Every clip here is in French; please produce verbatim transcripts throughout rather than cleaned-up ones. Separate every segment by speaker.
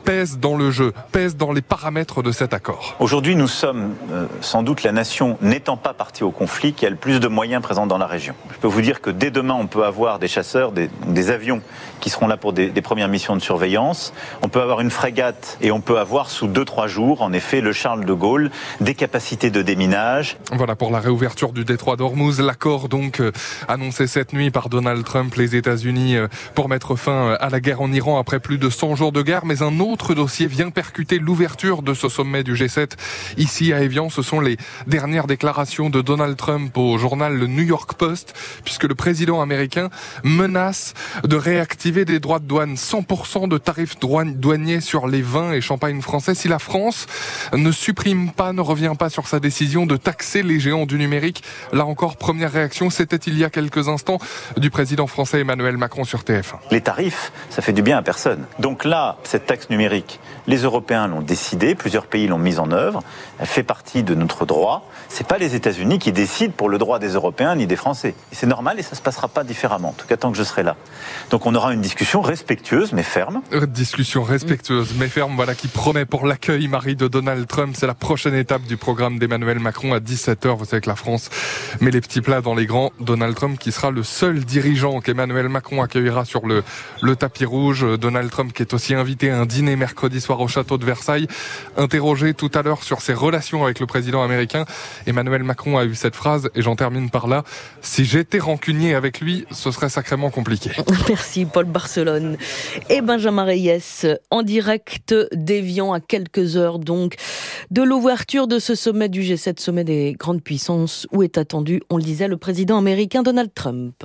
Speaker 1: pèse dans le jeu, pèse dans les paramètres de cet accord.
Speaker 2: Aujourd'hui, nous sommes euh, sans doute la nation n'étant pas partie au conflit qui a le plus de moyens présents dans la région. Je peux vous dire que dès demain, on peut avoir des chasseurs, des, des avions qui seront là pour des, des premières missions de surveillance. On peut avoir une frégate et on peut avoir sous deux trois jours, en effet, le Charles de Gaulle, des capacités de déminage.
Speaker 1: Voilà pour la réouverture du détroit d'Ormuz. L'accord donc euh, annoncé cette nuit par Donald Trump, les États-Unis, euh, pour mettre fin à la guerre en Iran après plus de cent jours de guerre. Mais un autre dossier vient percuter l'ouverture de ce sommet du G sept ici à Évian. Ce sont les dernières déclarations de Donald Trump au journal le New York Post, puisque le président américain menace de réactiver des droits de douane, cent pour cent de tarifs douaniers sur les vins et champagnes français si la France ne supprime pas, ne revient pas sur sa décision de taxer les géants du numérique. Là encore, première réaction, c'était il y a quelques instants du président français Emmanuel Macron sur T F un.
Speaker 2: Les tarifs, ça fait du bien à personne. Donc là, cette taxe numérique, les Européens l'ont décidé, plusieurs pays l'ont mise en œuvre, elle fait partie de notre droit. C'est pas les États-Unis qui décident pour le droit des Européens ni des Français. Et c'est normal et ça se passera pas différemment, en tout cas tant que je serai là. Donc on aura une discussion respectueuse mais ferme.
Speaker 1: Discussion respectueuse mais ferme, voilà qui promet pour l'accueil, Marie, de Donald Trump. C'est la prochaine étape du programme d'Emmanuel Macron à dix-sept heures. Vous savez que la France met les petits plats dans les grands. Donald Trump qui sera le seul dirigeant qu'Emmanuel Macron accueillera sur le, le tapis rouge. Donald Trump qui est aussi invité à un dîner mercredi soir au château de Versailles. Interrogé tout à l'heure sur ses relations avec le président américain, Emmanuel Macron a eu cette phrase, et j'en termine par là: si j'étais rancunier avec lui, ce serait sacrément compliqué.
Speaker 3: Merci Paul Barcelone. Et Benjamin Reyes, en direct d'Évian, à quelques heures donc de l'ouverture de ce sommet du G sept, sommet des grandes puissances, où est attendu, on le disait, le président américain Donald Trump.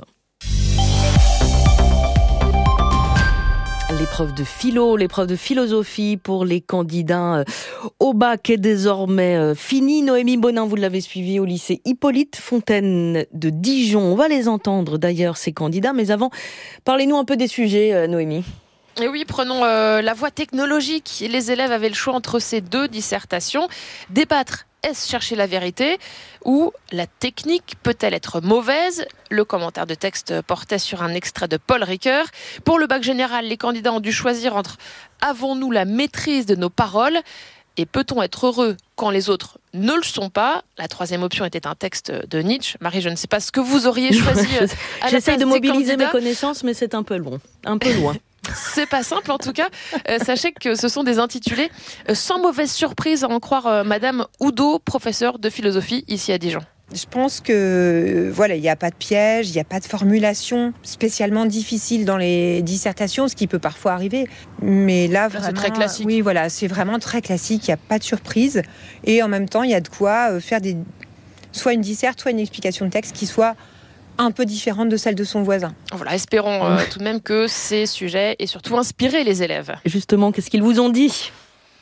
Speaker 3: L'épreuve de philo, l'épreuve de philosophie pour les candidats au bac est désormais finie. Noémie Bonin, vous l'avez suivi au lycée Hippolyte Fontaine de Dijon. On va les entendre d'ailleurs, ces candidats. Mais avant, parlez-nous un peu des sujets, Noémie.
Speaker 4: Et oui, prenons euh, la voie technologique. Les élèves avaient le choix entre ces deux dissertations. Débattre, est-ce chercher la vérité ou la technique peut-elle être mauvaise? Le commentaire de texte portait sur un extrait de Paul Ricoeur. Pour le bac général, les candidats ont dû choisir entre avons-nous la maîtrise de nos paroles et peut-on être heureux quand les autres ne le sont pas? La troisième option était un texte de Nietzsche. Marie, je ne sais pas ce que vous auriez choisi.
Speaker 3: J'essaie de mobiliser mes connaissances, mais c'est un peu long, un peu loin.
Speaker 4: C'est pas simple en tout cas. Euh, sachez que ce sont des intitulés euh, sans mauvaise surprise à en croire euh, Madame Oudot, professeure de philosophie ici à Dijon.
Speaker 5: Je pense que voilà, il n'y a pas de piège, il n'y a pas de formulation spécialement difficile dans les dissertations, ce qui peut parfois arriver. Mais là, vraiment,
Speaker 4: c'est très classique.
Speaker 5: Oui, voilà, c'est vraiment très classique. Il n'y a pas de surprise et en même temps, il y a de quoi faire des, soit une disserte, soit une explication de texte qui soit un peu différente de celle de son voisin.
Speaker 4: Voilà, espérons euh, tout de même que ces sujets aient surtout inspiré les élèves.
Speaker 3: Justement, qu'est-ce qu'ils vous ont dit ?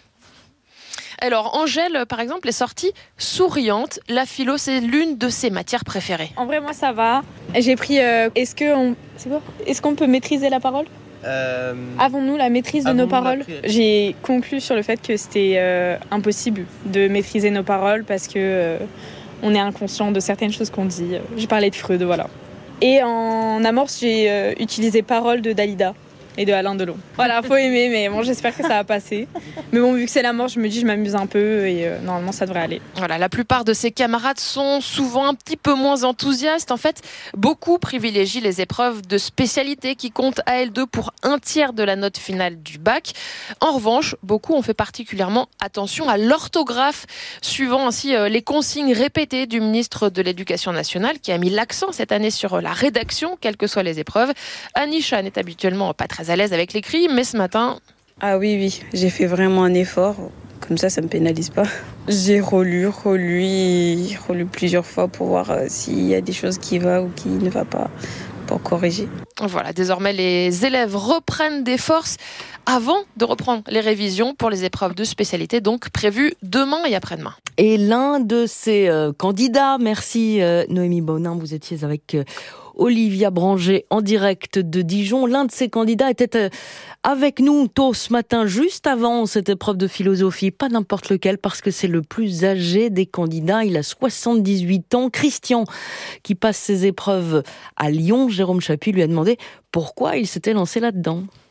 Speaker 4: Alors, Angèle, par exemple, est sortie souriante. La philo, c'est l'une de ses matières préférées.
Speaker 6: En vrai, moi, ça va. J'ai pris... Euh, est-ce qu'on... C'est quoi ? Est-ce qu'on peut maîtriser la parole ? euh... Avons-nous la maîtrise de nos paroles ? J'ai conclu sur le fait que c'était euh, impossible de maîtriser nos paroles parce que... Euh, on est inconscient de certaines choses qu'on dit. J'ai parlé de Freud, voilà. Et en amorce, j'ai euh, utilisé Paroles de Dalida et de Alain Delon. Voilà, faut aimer, mais bon, j'espère que ça va passer. Mais bon, vu que c'est l'amorce, je me dis, je m'amuse un peu et euh, normalement, ça devrait aller.
Speaker 4: Voilà, la plupart de ses camarades sont souvent un petit peu moins enthousiastes. En fait, beaucoup privilégient les épreuves de spécialité qui comptent à elles deux pour un tiers de la note finale du bac. En revanche, beaucoup ont fait particulièrement attention à l'orthographe, suivant ainsi les consignes répétées du ministre de l'Éducation nationale qui a mis l'accent cette année sur la rédaction, quelles que soient les épreuves. Anisha n'est habituellement pas très à l'aise avec l'écrit, mais ce matin...
Speaker 7: Ah oui, oui, j'ai fait vraiment un effort. Comme ça, ça ne me pénalise pas. J'ai relu, relu, relu plusieurs fois pour voir euh, s'il y a des choses qui vont ou qui ne vont pas, pour corriger.
Speaker 4: Voilà, désormais, les élèves reprennent des forces avant de reprendre les révisions pour les épreuves de spécialité, donc prévues demain et après-demain.
Speaker 3: Et l'un de ces euh, candidats, merci euh, Noémie Bonin, vous étiez avec... Euh, Olivia Branger en direct de Dijon. L'un de ces candidats était avec nous tôt ce matin, juste avant cette épreuve de philosophie. Pas n'importe lequel, parce que c'est le plus âgé des candidats. Il a soixante-dix-huit ans. Christian, qui passe ses épreuves à Lyon. Jérôme Chapuis lui a demandé pourquoi il s'était lancé là-dedans.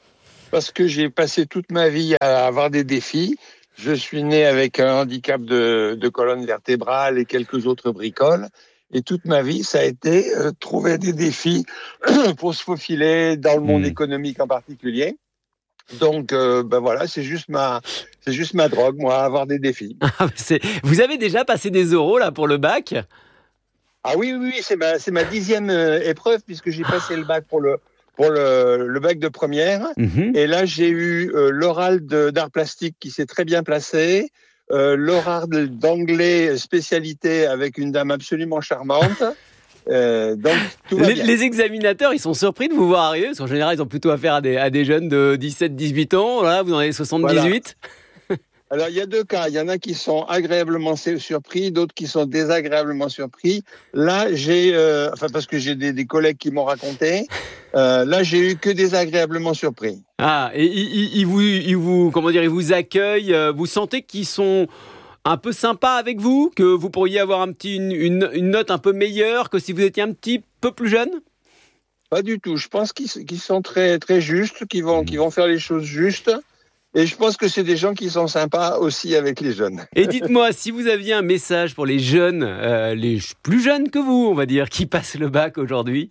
Speaker 8: parce que j'ai passé toute ma vie à avoir des défis. Je suis né avec un handicap de, de colonne vertébrale et quelques autres bricoles. Et toute ma vie, ça a été euh, trouver des défis pour se faufiler dans le monde mmh. économique en particulier. Donc, euh, ben voilà, c'est juste ma, c'est juste ma drogue, moi, avoir des défis.
Speaker 9: c'est... Vous avez déjà passé des oraux là pour le bac ?
Speaker 8: Ah oui, oui, oui, c'est ma, c'est ma dixième euh, épreuve puisque j'ai passé le bac pour le, pour le, le bac de première. Mmh. Et là, j'ai eu euh, l'oral de, d'art plastique qui s'est très bien placé. Euh, l'oral d'anglais spécialité avec une dame absolument charmante. Euh, donc, tout va
Speaker 9: les,
Speaker 8: bien.
Speaker 9: les examinateurs, ils sont surpris de vous voir arriver, parce qu'en général, ils ont plutôt affaire à des, à des jeunes de dix-sept dix-huit ans. Là, vous en avez soixante-dix-huit. Voilà.
Speaker 8: Alors, il y a deux cas. Il y en a qui sont agréablement surpris, d'autres qui sont désagréablement surpris. Là, j'ai, euh, enfin, parce que j'ai des, des collègues qui m'ont raconté, euh, là, j'ai eu que désagréablement surpris.
Speaker 9: Ah, et ils, ils vous, ils vous, comment dire, ils vous accueillent. Vous sentez qu'ils sont un peu sympas avec vous, que vous pourriez avoir un petit, une, une, une note un peu meilleure que si vous étiez un petit peu plus jeune?
Speaker 8: Pas du tout. Je pense qu'ils, qu'ils sont très, très justes, qu'ils vont, qu'ils vont faire les choses justes. Et je pense que c'est des gens qui sont sympas aussi avec les jeunes.
Speaker 9: Et dites-moi, si vous aviez un message pour les jeunes, euh, les plus jeunes que vous, on va dire, qui passent le bac aujourd'hui?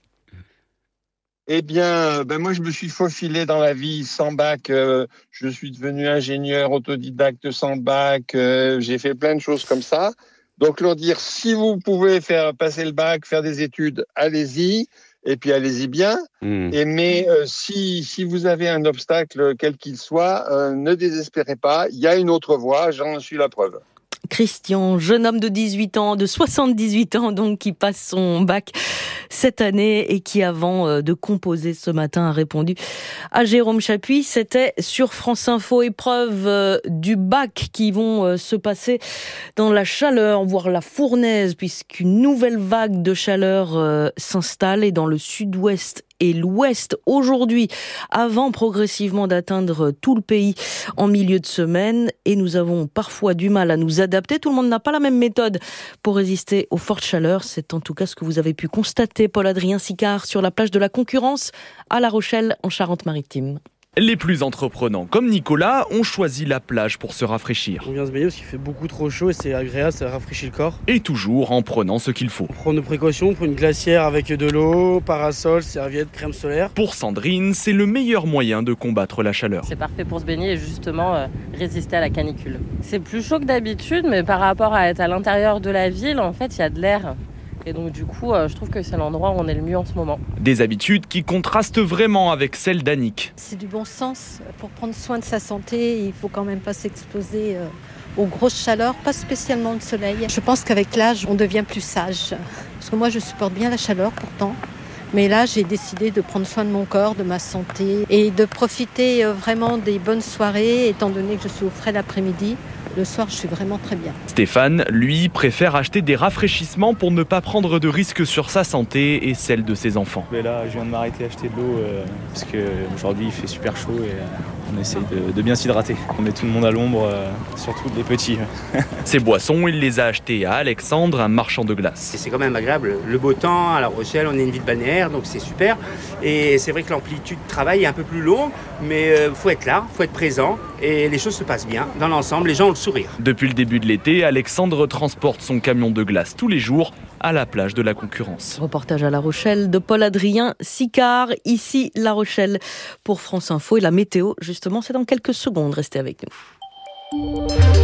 Speaker 8: Eh bien, ben moi, je me suis faufilé dans la vie sans bac. Euh, je suis devenu ingénieur autodidacte sans bac. Euh, j'ai fait plein de choses comme ça. Donc, leur dire, si vous pouvez faire passer le bac, faire des études, allez-y. Et puis, allez-y bien. Mmh. Et mais euh, si, si vous avez un obstacle, quel qu'il soit, euh, ne désespérez pas. Il y a une autre voie, j'en suis la preuve.
Speaker 3: Christian, jeune homme de dix-huit ans, de soixante-dix-huit ans, donc, qui passe son bac cette année et qui, avant de composer ce matin, a répondu à Jérôme Chapuis. C'était sur France Info, épreuve du bac qui vont se passer dans la chaleur, voire la fournaise, puisqu'une nouvelle vague de chaleur s'installe et dans le sud-ouest et l'ouest aujourd'hui, avant progressivement d'atteindre tout le pays en milieu de semaine. Et nous avons parfois du mal à nous adapter. Tout le monde n'a pas la même méthode pour résister aux fortes chaleurs. C'est en tout cas ce que vous avez pu constater, Paul-Adrien Sicard, sur la plage de la Concurrence à La Rochelle, en Charente-Maritime.
Speaker 10: Les plus entreprenants, comme Nicolas, ont choisi la plage pour se rafraîchir.
Speaker 11: On vient se baigner parce qu'il fait beaucoup trop chaud et c'est agréable, ça rafraîchit le corps.
Speaker 10: Et toujours en prenant ce qu'il faut.
Speaker 11: On prend nos précautions, on prend une glacière avec de l'eau, parasol, serviette, crème solaire.
Speaker 10: Pour Sandrine, c'est le meilleur moyen de combattre la chaleur.
Speaker 12: C'est parfait pour se baigner et justement euh, résister à la canicule. C'est plus chaud que d'habitude, mais par rapport à être à l'intérieur de la ville, en fait, il y a de l'air. Et donc du coup, euh, je trouve que c'est l'endroit où on est le mieux en ce moment.
Speaker 10: Des habitudes qui contrastent vraiment avec celles d'Annick.
Speaker 13: C'est du bon sens. Pour prendre soin de sa santé, il faut quand même pas s'exposer euh, aux grosses chaleurs, pas spécialement le soleil. Je pense qu'avec l'âge, on devient plus sage. Parce que moi, je supporte bien la chaleur pourtant. Mais là, j'ai décidé de prendre soin de mon corps, de ma santé et de profiter vraiment des bonnes soirées, étant donné que je suis au frais l'après-midi. Le soir, je suis vraiment très bien.
Speaker 10: Stéphane, lui, préfère acheter des rafraîchissements pour ne pas prendre de risques sur sa santé et celle de ses enfants.
Speaker 14: Mais là, je viens de m'arrêter à acheter de l'eau euh, parce qu'aujourd'hui, il fait super chaud et euh, on essaye de, de bien s'hydrater. On met tout le monde à l'ombre, euh, surtout les petits.
Speaker 10: Ces boissons, il les a achetées à Alexandre, un marchand de glace.
Speaker 15: C'est quand même agréable. Le beau temps, à La Rochelle, on est une ville balnéaire, donc c'est super. Et c'est vrai que l'amplitude de travail est un peu plus longue, mais il euh, faut être là, il faut être présent et les choses se passent bien. Dans l'ensemble, les gens ont le sourire.
Speaker 10: Depuis le début de l'été, Alexandre transporte son camion de glace tous les jours à la plage de la Concurrence.
Speaker 3: Reportage à La Rochelle de Paul-Adrien Sicard, ici La Rochelle pour France Info. Et la météo, justement, c'est dans quelques secondes. Restez avec nous.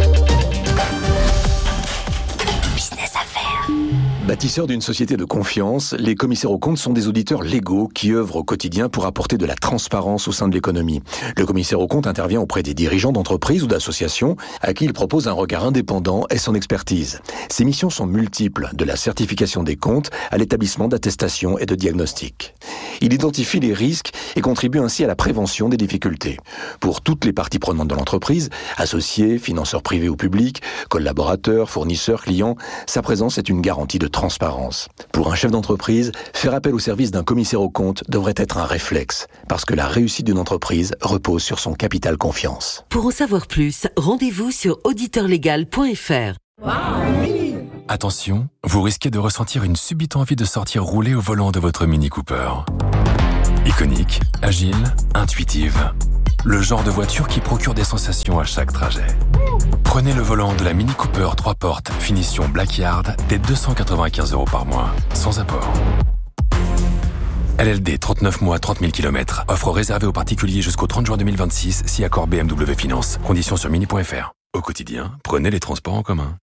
Speaker 16: Business Affaires. Bâtisseurs d'une société de confiance, les commissaires aux comptes sont des auditeurs légaux qui œuvrent au quotidien pour apporter de la transparence au sein de l'économie. Le commissaire aux comptes intervient auprès des dirigeants d'entreprises ou d'associations à qui il propose un regard indépendant et son expertise. Ses missions sont multiples, de la certification des comptes à l'établissement d'attestation et de diagnostic. Il identifie les risques et contribue ainsi à la prévention des difficultés. Pour toutes les parties prenantes de l'entreprise, associés, financeurs privés ou publics, collaborateurs, fournisseurs, clients, sa présence est une garantie de transparence. Pour un chef d'entreprise, faire appel au service d'un commissaire aux comptes devrait être un réflexe, parce que la réussite d'une entreprise repose sur son capital confiance.
Speaker 17: Pour en savoir plus, rendez-vous sur auditeur légal point f r.
Speaker 18: Attention, vous risquez de ressentir une subite envie de sortir rouler au volant de votre Mini Cooper. Iconique, agile, intuitive. le genre de voiture qui procure des sensations à chaque trajet. Prenez le volant de la Mini Cooper trois portes, finition Black Yard, dès deux cent quatre-vingt-quinze euros par mois, sans apport. L L D, trente-neuf mois, trente mille kilomètres. Offre réservée aux particuliers jusqu'au trente juin deux mille vingt-six, si accord B M W Finance. Conditions sur mini point f r. Au quotidien, prenez les transports en commun.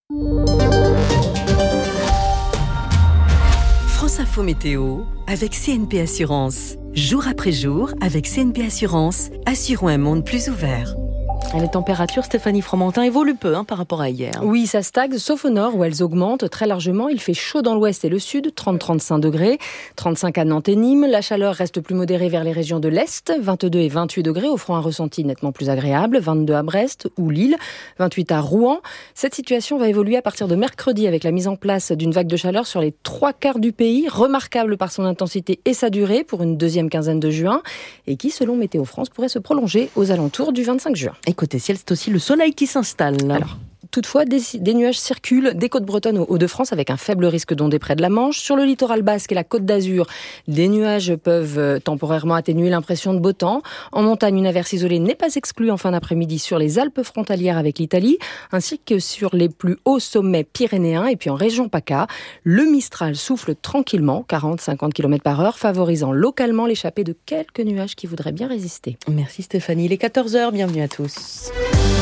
Speaker 17: France Info Météo avec C N P Assurance. Jour après jour, avec C N P Assurance, assurons un monde plus ouvert.
Speaker 3: Les températures, Stéphanie Fromentin, évoluent peu hein, par rapport à hier.
Speaker 19: Oui, ça stagne, sauf au nord où elles augmentent très largement. Il fait chaud dans l'ouest et le sud, trente à trente-cinq degrés, trente-cinq à Nantes et Nîmes. La chaleur reste plus modérée vers les régions de l'est, vingt-deux et vingt-huit degrés, offrant un ressenti nettement plus agréable, vingt-deux à Brest ou Lille, vingt-huit à Rouen. Cette situation va évoluer à partir de mercredi avec la mise en place d'une vague de chaleur sur les trois quarts du pays, remarquable par son intensité et sa durée pour une deuxième quinzaine de juin, et qui, selon Météo France, pourrait se prolonger aux alentours du vingt-cinq juin.
Speaker 3: Et côté ciel, c'est aussi le soleil qui s'installe.
Speaker 19: Alors, toutefois, des, des nuages circulent des côtes bretonnes aux Hauts-de-France avec un faible risque d'ondées près de la Manche. Sur le littoral basque et la côte d'Azur, des nuages peuvent temporairement atténuer l'impression de beau temps. En montagne, une averse isolée n'est pas exclue en fin d'après-midi sur les Alpes frontalières avec l'Italie, ainsi que sur les plus hauts sommets pyrénéens. Et puis en région PACA, le Mistral souffle tranquillement, quarante à cinquante kilomètres par heure, favorisant localement l'échappée de quelques nuages qui voudraient bien résister.
Speaker 3: Merci Stéphanie. Il est quatorze heures, bienvenue à tous.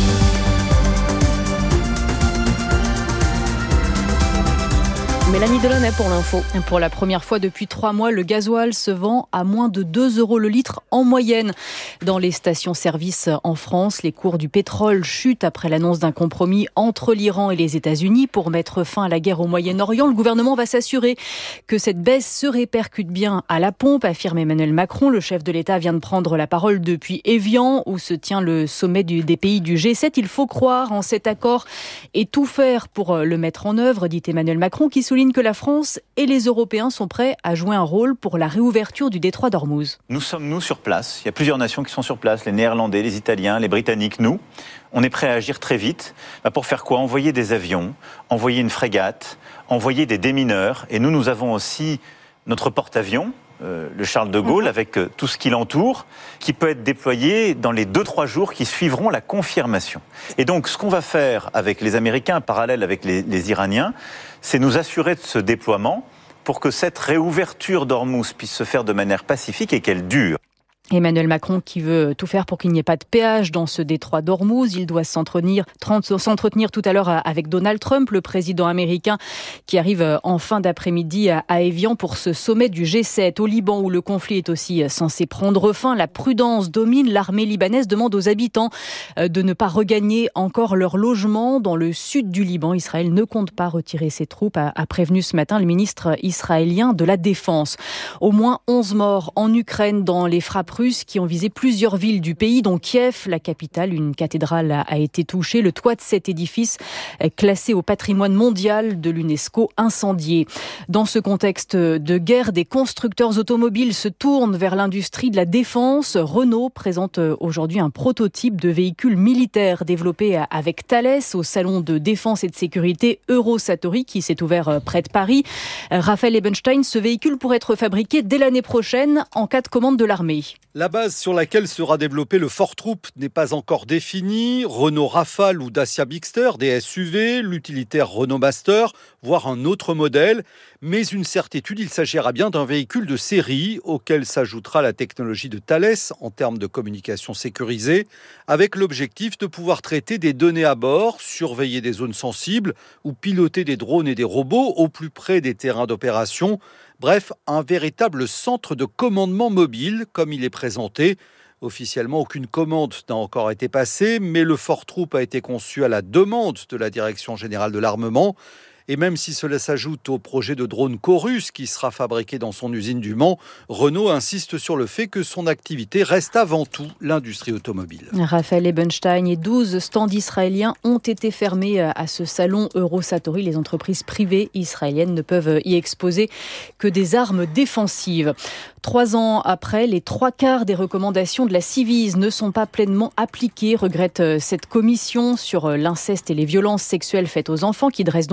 Speaker 3: Mélanie Delaunay pour l'info.
Speaker 20: Pour la première fois depuis trois mois, le gasoil se vend à moins de deux euros le litre en moyenne. Dans les stations-service en France, les cours du pétrole chutent après l'annonce d'un compromis entre l'Iran et les États-Unis pour mettre fin à la guerre au Moyen-Orient. Le gouvernement va s'assurer que cette baisse se répercute bien à la pompe, affirme Emmanuel Macron. Le chef de l'État vient de prendre la parole depuis Évian, où se tient le sommet du, des pays du G sept. Il faut croire en cet accord et tout faire pour le mettre en œuvre, dit Emmanuel Macron, qui souligne que la France et les Européens sont prêts à jouer un rôle pour la réouverture du détroit d'Ormuz.
Speaker 2: Nous sommes, nous, sur place. Il y a plusieurs nations qui sont sur place, les Néerlandais, les Italiens, les Britanniques, nous. On est prêts à agir très vite. Bah pour faire quoi ? Envoyer des avions, envoyer une frégate, envoyer des démineurs. Et nous, nous avons aussi notre porte-avions, euh, le Charles de Gaulle, mmh. avec euh, tout ce qui l'entoure, qui peut être déployé dans les deux trois jours qui suivront la confirmation. Et donc, ce qu'on va faire avec les Américains, en parallèle avec les, les Iraniens, c'est nous assurer de ce déploiement pour que cette réouverture d'Ormuz puisse se faire de manière pacifique et qu'elle dure.
Speaker 20: Emmanuel Macron qui veut tout faire pour qu'il n'y ait pas de péage dans ce détroit d'Ormuz. Il doit s'entretenir, s'entretenir tout à l'heure avec Donald Trump, le président américain, qui arrive en fin d'après-midi à Évian pour ce sommet du G sept. Au Liban, où le conflit est aussi censé prendre fin, la prudence domine. L'armée libanaise demande aux habitants de ne pas regagner encore leur logement dans le sud du Liban. Israël ne compte pas retirer ses troupes, a prévenu ce matin le ministre israélien de la Défense. Au moins onze morts en Ukraine dans les frappes russes qui ont visé plusieurs villes du pays, dont Kiev, la capitale. Une cathédrale a été touchée. Le toit de cet édifice, classé au patrimoine mondial de l'UNESCO, incendié. Dans ce contexte de guerre, des constructeurs automobiles se tournent vers l'industrie de la défense. Renault présente aujourd'hui un prototype de véhicule militaire développé avec Thales au salon de défense et de sécurité Eurosatory qui s'est ouvert près de Paris. Raphaël Ebenstein, ce véhicule pourrait être fabriqué dès l'année prochaine en cas de commande de l'armée.
Speaker 21: La base sur laquelle sera développé le Fort Troop n'est pas encore définie. Renault Rafale ou Dacia Bigster, des S U V, l'utilitaire Renault Master, voire un autre modèle. Mais une certitude, il s'agira bien d'un véhicule de série auquel s'ajoutera la technologie de Thales en termes de communication sécurisée, avec l'objectif de pouvoir traiter des données à bord, surveiller des zones sensibles ou piloter des drones et des robots au plus près des terrains d'opération. Bref, un véritable centre de commandement mobile, comme il est présenté. Officiellement, aucune commande n'a encore été passée, mais le Fort Troop a été conçu à la demande de la Direction générale de l'armement. Et même si cela s'ajoute au projet de drone Chorus qui sera fabriqué dans son usine du Mans, Renault insiste sur le fait que son activité reste avant tout l'industrie automobile.
Speaker 20: Raphaël Ebenstein et douze stands israéliens ont été fermés à ce salon Eurosatory. Les entreprises privées israéliennes ne peuvent y exposer que des armes défensives. Trois ans après, les trois quarts des recommandations de la Civise ne sont pas pleinement appliquées, regrette cette commission sur l'inceste et les violences sexuelles faites aux enfants qui dresse donc le bilan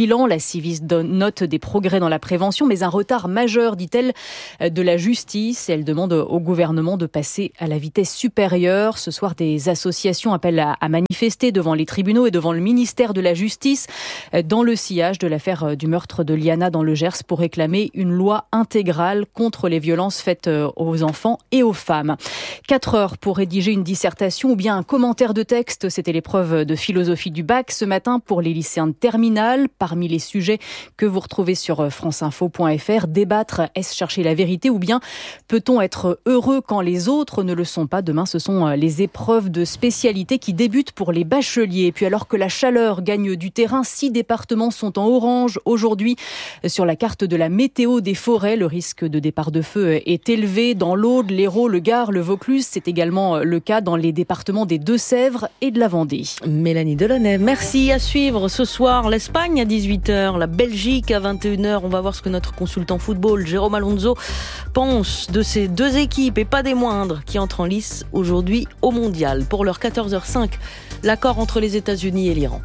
Speaker 20: bilan. La Civis note des progrès dans la prévention, mais un retard majeur, dit-elle, de la justice. Elle demande au gouvernement de passer à la vitesse supérieure. Ce soir, des associations appellent à, à manifester devant les tribunaux et devant le ministère de la Justice dans le sillage de l'affaire du meurtre de Liana dans le Gers pour réclamer une loi intégrale contre les violences faites aux enfants et aux femmes. Quatre heures pour rédiger une dissertation ou bien un commentaire de texte. C'était l'épreuve de philosophie du bac ce matin pour les lycéens de terminale. Parmi les sujets que vous retrouvez sur franceinfo point f r, débattre, est-ce chercher la vérité ou bien peut-on être heureux quand les autres ne le sont pas? Demain, ce sont les épreuves de spécialité qui débutent pour les bacheliers. Et puis alors que la chaleur gagne du terrain, six départements sont en orange aujourd'hui sur la carte de la météo des forêts. Le risque de départ de feu est élevé dans l'Aude, l'Hérault, le Gard, le Vaucluse. C'est également le cas dans les départements des Deux-Sèvres et de la Vendée.
Speaker 3: Mélanie Delaunay, merci. À suivre ce soir l'Espagne à dix-huit heures, la Belgique à vingt et une heures. On va voir ce que notre consultant football, Jérôme Alonso, pense de ces deux équipes et pas des moindres qui entrent en lice aujourd'hui au Mondial. Pour l'heure quatorze heures cinq, l'accord entre les États-Unis et l'Iran.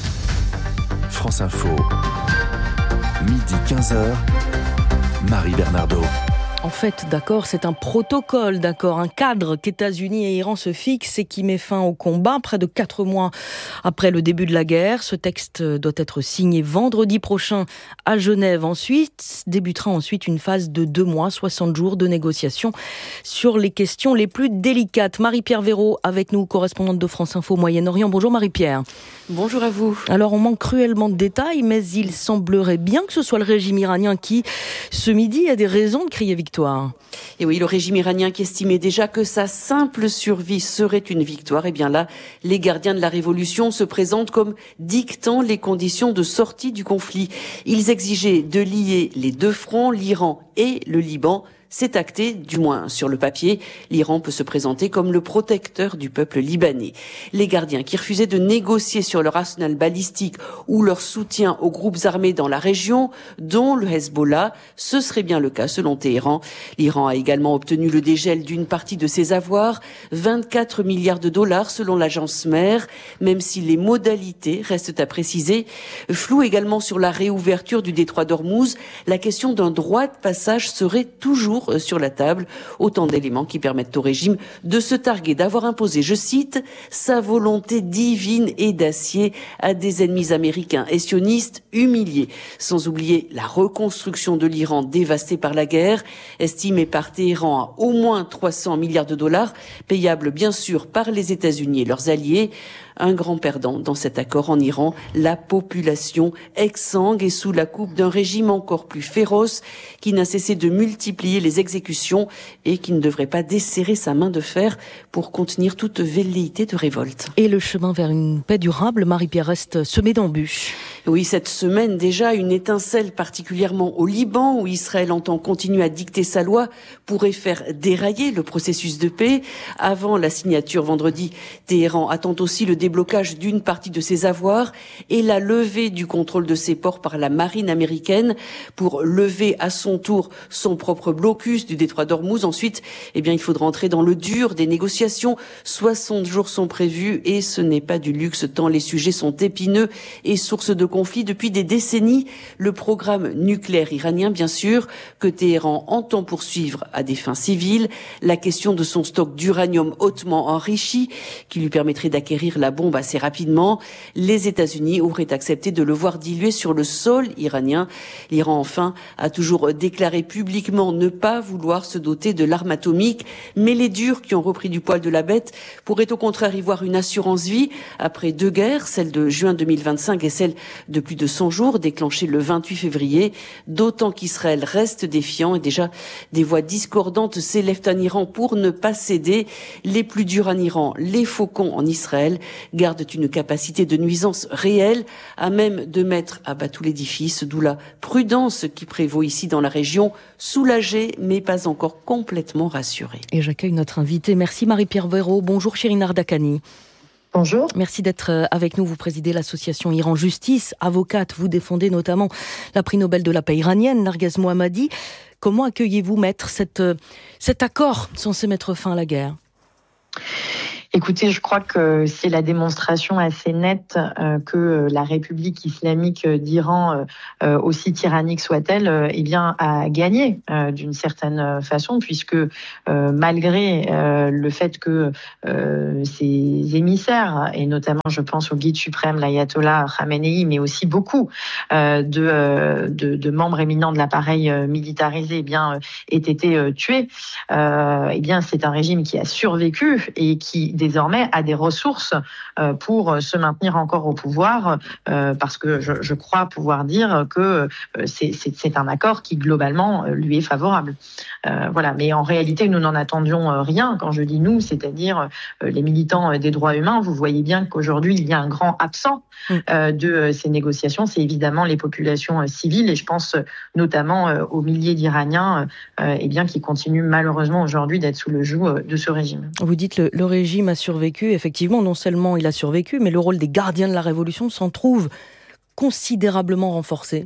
Speaker 18: France Info, midi quinze heures, Marie Bernardo.
Speaker 3: En fait, d'accord, c'est un protocole, d'accord, un cadre qu'États-Unis et Iran se fixent et qui met fin au combat près de quatre mois après le début de la guerre. Ce texte doit être signé vendredi prochain à Genève. Ensuite, débutera ensuite une phase de deux mois, soixante jours de négociations sur les questions les plus délicates. Marie-Pierre Véraud avec nous, correspondante de France Info Moyen-Orient. Bonjour Marie-Pierre.
Speaker 1: Bonjour à vous.
Speaker 3: Alors on manque cruellement de détails, mais il semblerait bien que ce soit le régime iranien qui, ce midi, a des raisons de crier victoire.
Speaker 1: Et oui, le régime iranien qui estimait déjà que sa simple survie serait une victoire. Et bien là, les gardiens de la révolution se présentent comme dictant les conditions de sortie du conflit. Ils exigeaient de lier les deux fronts, l'Iran et le Liban. C'est acté, du moins sur le papier. L'Iran peut se présenter comme le protecteur du peuple libanais. Les gardiens qui refusaient de négocier sur leur arsenal balistique ou leur soutien aux groupes armés dans la région, dont le Hezbollah, ce serait bien le cas selon Téhéran. L'Iran a également obtenu le dégel d'une partie de ses avoirs, vingt-quatre milliards de dollars selon l'agence mère, même si les modalités restent à préciser. Flou également sur la réouverture du détroit d'Ormuz, la question d'un droit de passage serait toujours sur la table. Autant d'éléments qui permettent au régime de se targuer d'avoir imposé, je cite, sa volonté divine et d'acier à des ennemis américains et sionistes humiliés. Sans oublier la reconstruction de l'Iran dévasté par la guerre, estimée par Téhéran à au moins trois cents milliards de dollars, payable bien sûr par les États-Unis et leurs alliés. Un grand perdant dans cet accord en Iran, la population exsangue et sous la coupe d'un régime encore plus féroce qui n'a cessé de multiplier les exécutions et qui ne devrait pas desserrer sa main de fer pour contenir toute velléité de révolte.
Speaker 3: Et le chemin vers une paix durable, Marie-Pierre, reste semé d'embûches.
Speaker 1: Oui, cette semaine déjà, une étincelle particulièrement au Liban où Israël entend continuer à dicter sa loi pourrait faire dérailler le processus de paix. Avant la signature vendredi, Téhéran attend aussi le déblocage d'une partie de ses avoirs et la levée du contrôle de ses ports par la marine américaine pour lever à son tour son propre blocus du détroit d'Ormuz. Ensuite, eh bien, il faudra entrer dans le dur des négociations. soixante jours sont prévus et ce n'est pas du luxe tant les sujets sont épineux et source de conflit depuis des décennies. Le programme nucléaire iranien, bien sûr, que Téhéran entend poursuivre à des fins civiles. La question de son stock d'uranium hautement enrichi qui lui permettrait d'acquérir la bombe assez rapidement. Les États-Unis auraient accepté de le voir dilué sur le sol iranien. L'Iran, enfin, a toujours déclaré publiquement ne pas vouloir se doter de l'arme atomique, mais les durs qui ont repris du poil de la bête pourraient au contraire y voir une assurance vie après deux guerres, celle de juin deux mille vingt-cinq et celle de plus de cent jours déclenchée le vingt-huit février, d'autant qu'Israël reste défiant et déjà des voix discordantes s'élèvent en Iran pour ne pas céder. Les plus durs en Iran, les faucons en Israël, gardent une capacité de nuisance réelle à même de mettre à bas tout l'édifice, d'où la prudence qui prévaut ici dans la région, soulagée mais pas encore complètement rassurée.
Speaker 3: Et j'accueille notre invitée. Merci Marie-Pierre Véraud. Bonjour Shirin Ardakani.
Speaker 22: Bonjour.
Speaker 3: Merci d'être avec nous. Vous présidez l'association Iran Justice. Avocate, vous défendez notamment la prix Nobel de la paix iranienne, Narges Mohammadi. Comment accueillez-vous, maître, cette, cet accord censé mettre fin à la guerre ?
Speaker 5: Écoutez, je crois que c'est la démonstration assez nette euh, que la République islamique d'Iran, euh, aussi tyrannique soit-elle, euh, eh bien, a gagné euh, d'une certaine façon, puisque euh, malgré euh, le fait que euh, ses émissaires, et notamment je pense au guide suprême, l'ayatollah Khamenei, mais aussi beaucoup euh, de, euh, de, de membres éminents de l'appareil euh, militarisé, eh bien, euh, aient été euh, tués, euh, eh bien, c'est un régime qui a survécu et qui désormais a des ressources euh, pour se maintenir encore au pouvoir, euh, parce que je, je crois pouvoir dire que euh, c'est, c'est, c'est un accord qui globalement euh, lui est favorable. Euh, voilà. Mais en réalité, nous n'en attendions euh, rien. Quand je dis nous, c'est-à-dire euh, les militants euh, des droits humains, vous voyez bien qu'aujourd'hui il y a un grand absent euh, de euh, ces négociations. C'est évidemment les populations euh, civiles, et je pense euh, notamment euh, aux milliers d'Iraniens, euh, eh bien qui continuent malheureusement aujourd'hui d'être sous le joug euh, de ce régime.
Speaker 3: Vous dites le, le régime a survécu. Effectivement, non seulement il a survécu, mais le rôle des gardiens de la révolution s'en trouve considérablement renforcé.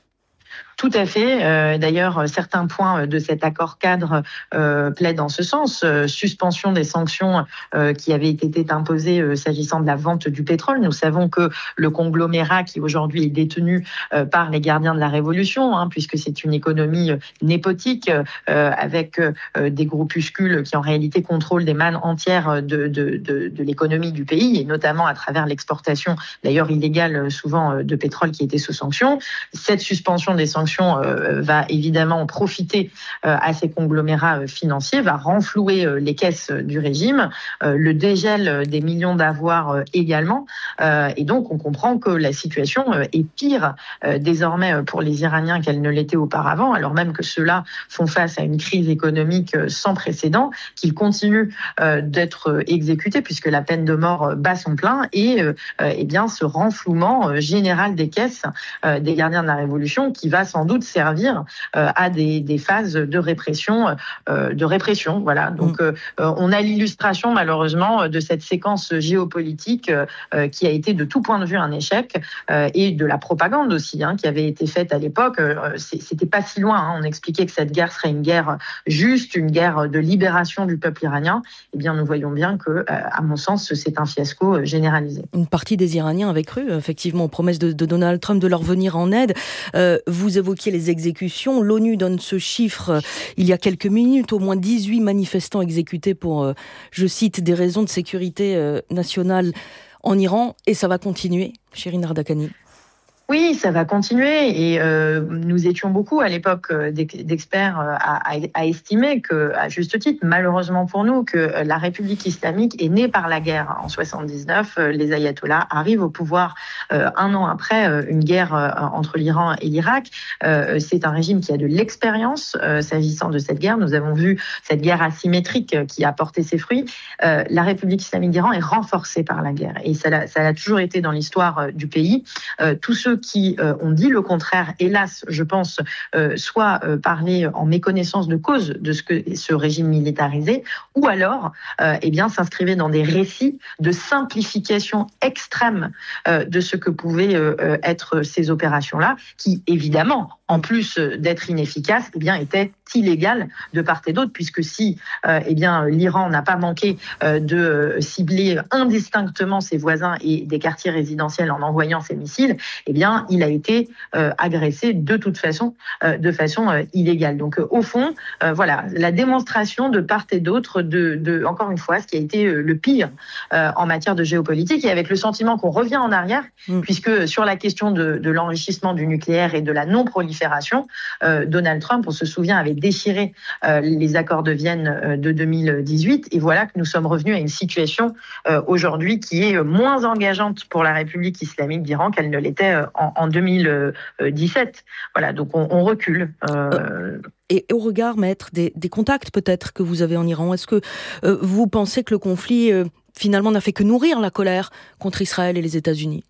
Speaker 5: Tout à fait. Euh, d'ailleurs, certains points de cet accord cadre euh, plaident en ce sens. Euh, suspension des sanctions euh, qui avaient été imposées euh, s'agissant de la vente du pétrole. Nous savons que le conglomérat qui aujourd'hui est détenu euh, par les gardiens de la Révolution, hein, puisque c'est une économie euh, népotique euh, avec euh, des groupuscules qui en réalité contrôlent des mannes entières de, de, de, de l'économie du pays, et notamment à travers l'exportation, d'ailleurs illégale souvent, de pétrole qui était sous sanction. Cette suspension des sanctions Euh, va évidemment profiter euh, à ces conglomérats euh, financiers, va renflouer euh, les caisses du régime, euh, le dégel des millions d'avoirs euh, également. Euh, et donc, on comprend que la situation euh, est pire euh, désormais pour les Iraniens qu'elle ne l'était auparavant, alors même que ceux-là font face à une crise économique euh, sans précédent, qu'ils continuent euh, d'être exécutés puisque la peine de mort bat son plein, et euh, eh bien, ce renflouement euh, général des caisses euh, des gardiens de la Révolution qui va sans doute servir euh, à des, des phases de répression, euh, de répression. Voilà. Donc, euh, on a l'illustration malheureusement de cette séquence géopolitique euh, qui a été de tout point de vue un échec, euh, et de la propagande aussi, hein, qui avait été faite à l'époque. Euh, c'était pas si loin. Hein. On expliquait que cette guerre serait une guerre juste, une guerre de libération du peuple iranien. Eh bien, nous voyons bien que, euh, à mon sens, c'est un fiasco généralisé.
Speaker 3: Une partie des Iraniens avait cru, effectivement, aux promesses de, de Donald Trump de leur venir en aide. Euh, vous évoquiez les exécutions. L'ONU donne ce chiffre euh, il y a quelques minutes. Au moins dix-huit manifestants exécutés pour, euh, je cite, des raisons de sécurité euh, nationale en Iran. Et ça va continuer, Shirin Ardakani.
Speaker 5: Oui, ça va continuer, et euh, nous étions beaucoup à l'époque d'experts à, à, à estimer que, à juste titre, malheureusement pour nous, que la République islamique est née par la guerre. En soixante-dix-neuf, les ayatollahs arrivent au pouvoir euh, un an après euh, une guerre euh, entre l'Iran et l'Irak. Euh, c'est un régime qui a de l'expérience euh, s'agissant de cette guerre. Nous avons vu cette guerre asymétrique qui a porté ses fruits. Euh, la République islamique d'Iran est renforcée par la guerre, et ça l'a, ça l'a toujours été dans l'histoire du pays. Euh, tous ceux qui euh, ont dit le contraire, hélas, je pense, euh, soit euh, parler en méconnaissance de cause de ce que ce régime militarisé, ou alors, euh, eh bien, s'inscrivaient dans des récits de simplification extrême euh, de ce que pouvaient euh, être ces opérations-là, qui, évidemment, en plus d'être inefficaces, eh bien, étaient illégales de part et d'autre, puisque si euh, eh bien, l'Iran n'a pas manqué euh, de cibler indistinctement ses voisins et des quartiers résidentiels en envoyant ses missiles, eh bien, il a été euh, agressé de toute façon, euh, de façon euh, illégale. Donc, euh, au fond, euh, voilà, la démonstration de part et d'autre de, de, encore une fois, ce qui a été euh, le pire euh, en matière de géopolitique, et avec le sentiment qu'on revient en arrière, mmh. puisque sur la question de, de l'enrichissement du nucléaire et de la non-prolifération, euh, Donald Trump, on se souvient, avait déchiré euh, les accords de Vienne euh, de deux mille dix-huit, et voilà que nous sommes revenus à une situation euh, aujourd'hui qui est moins engageante pour la République islamique d'Iran qu'elle ne l'était euh, en, en deux mille dix-sept. Voilà, donc on, on recule. Euh...
Speaker 3: Et au regard, maître, des, des contacts peut-être que vous avez en Iran, est-ce que euh, vous pensez que le conflit euh, finalement n'a fait que nourrir la colère contre Israël et les États-Unis ?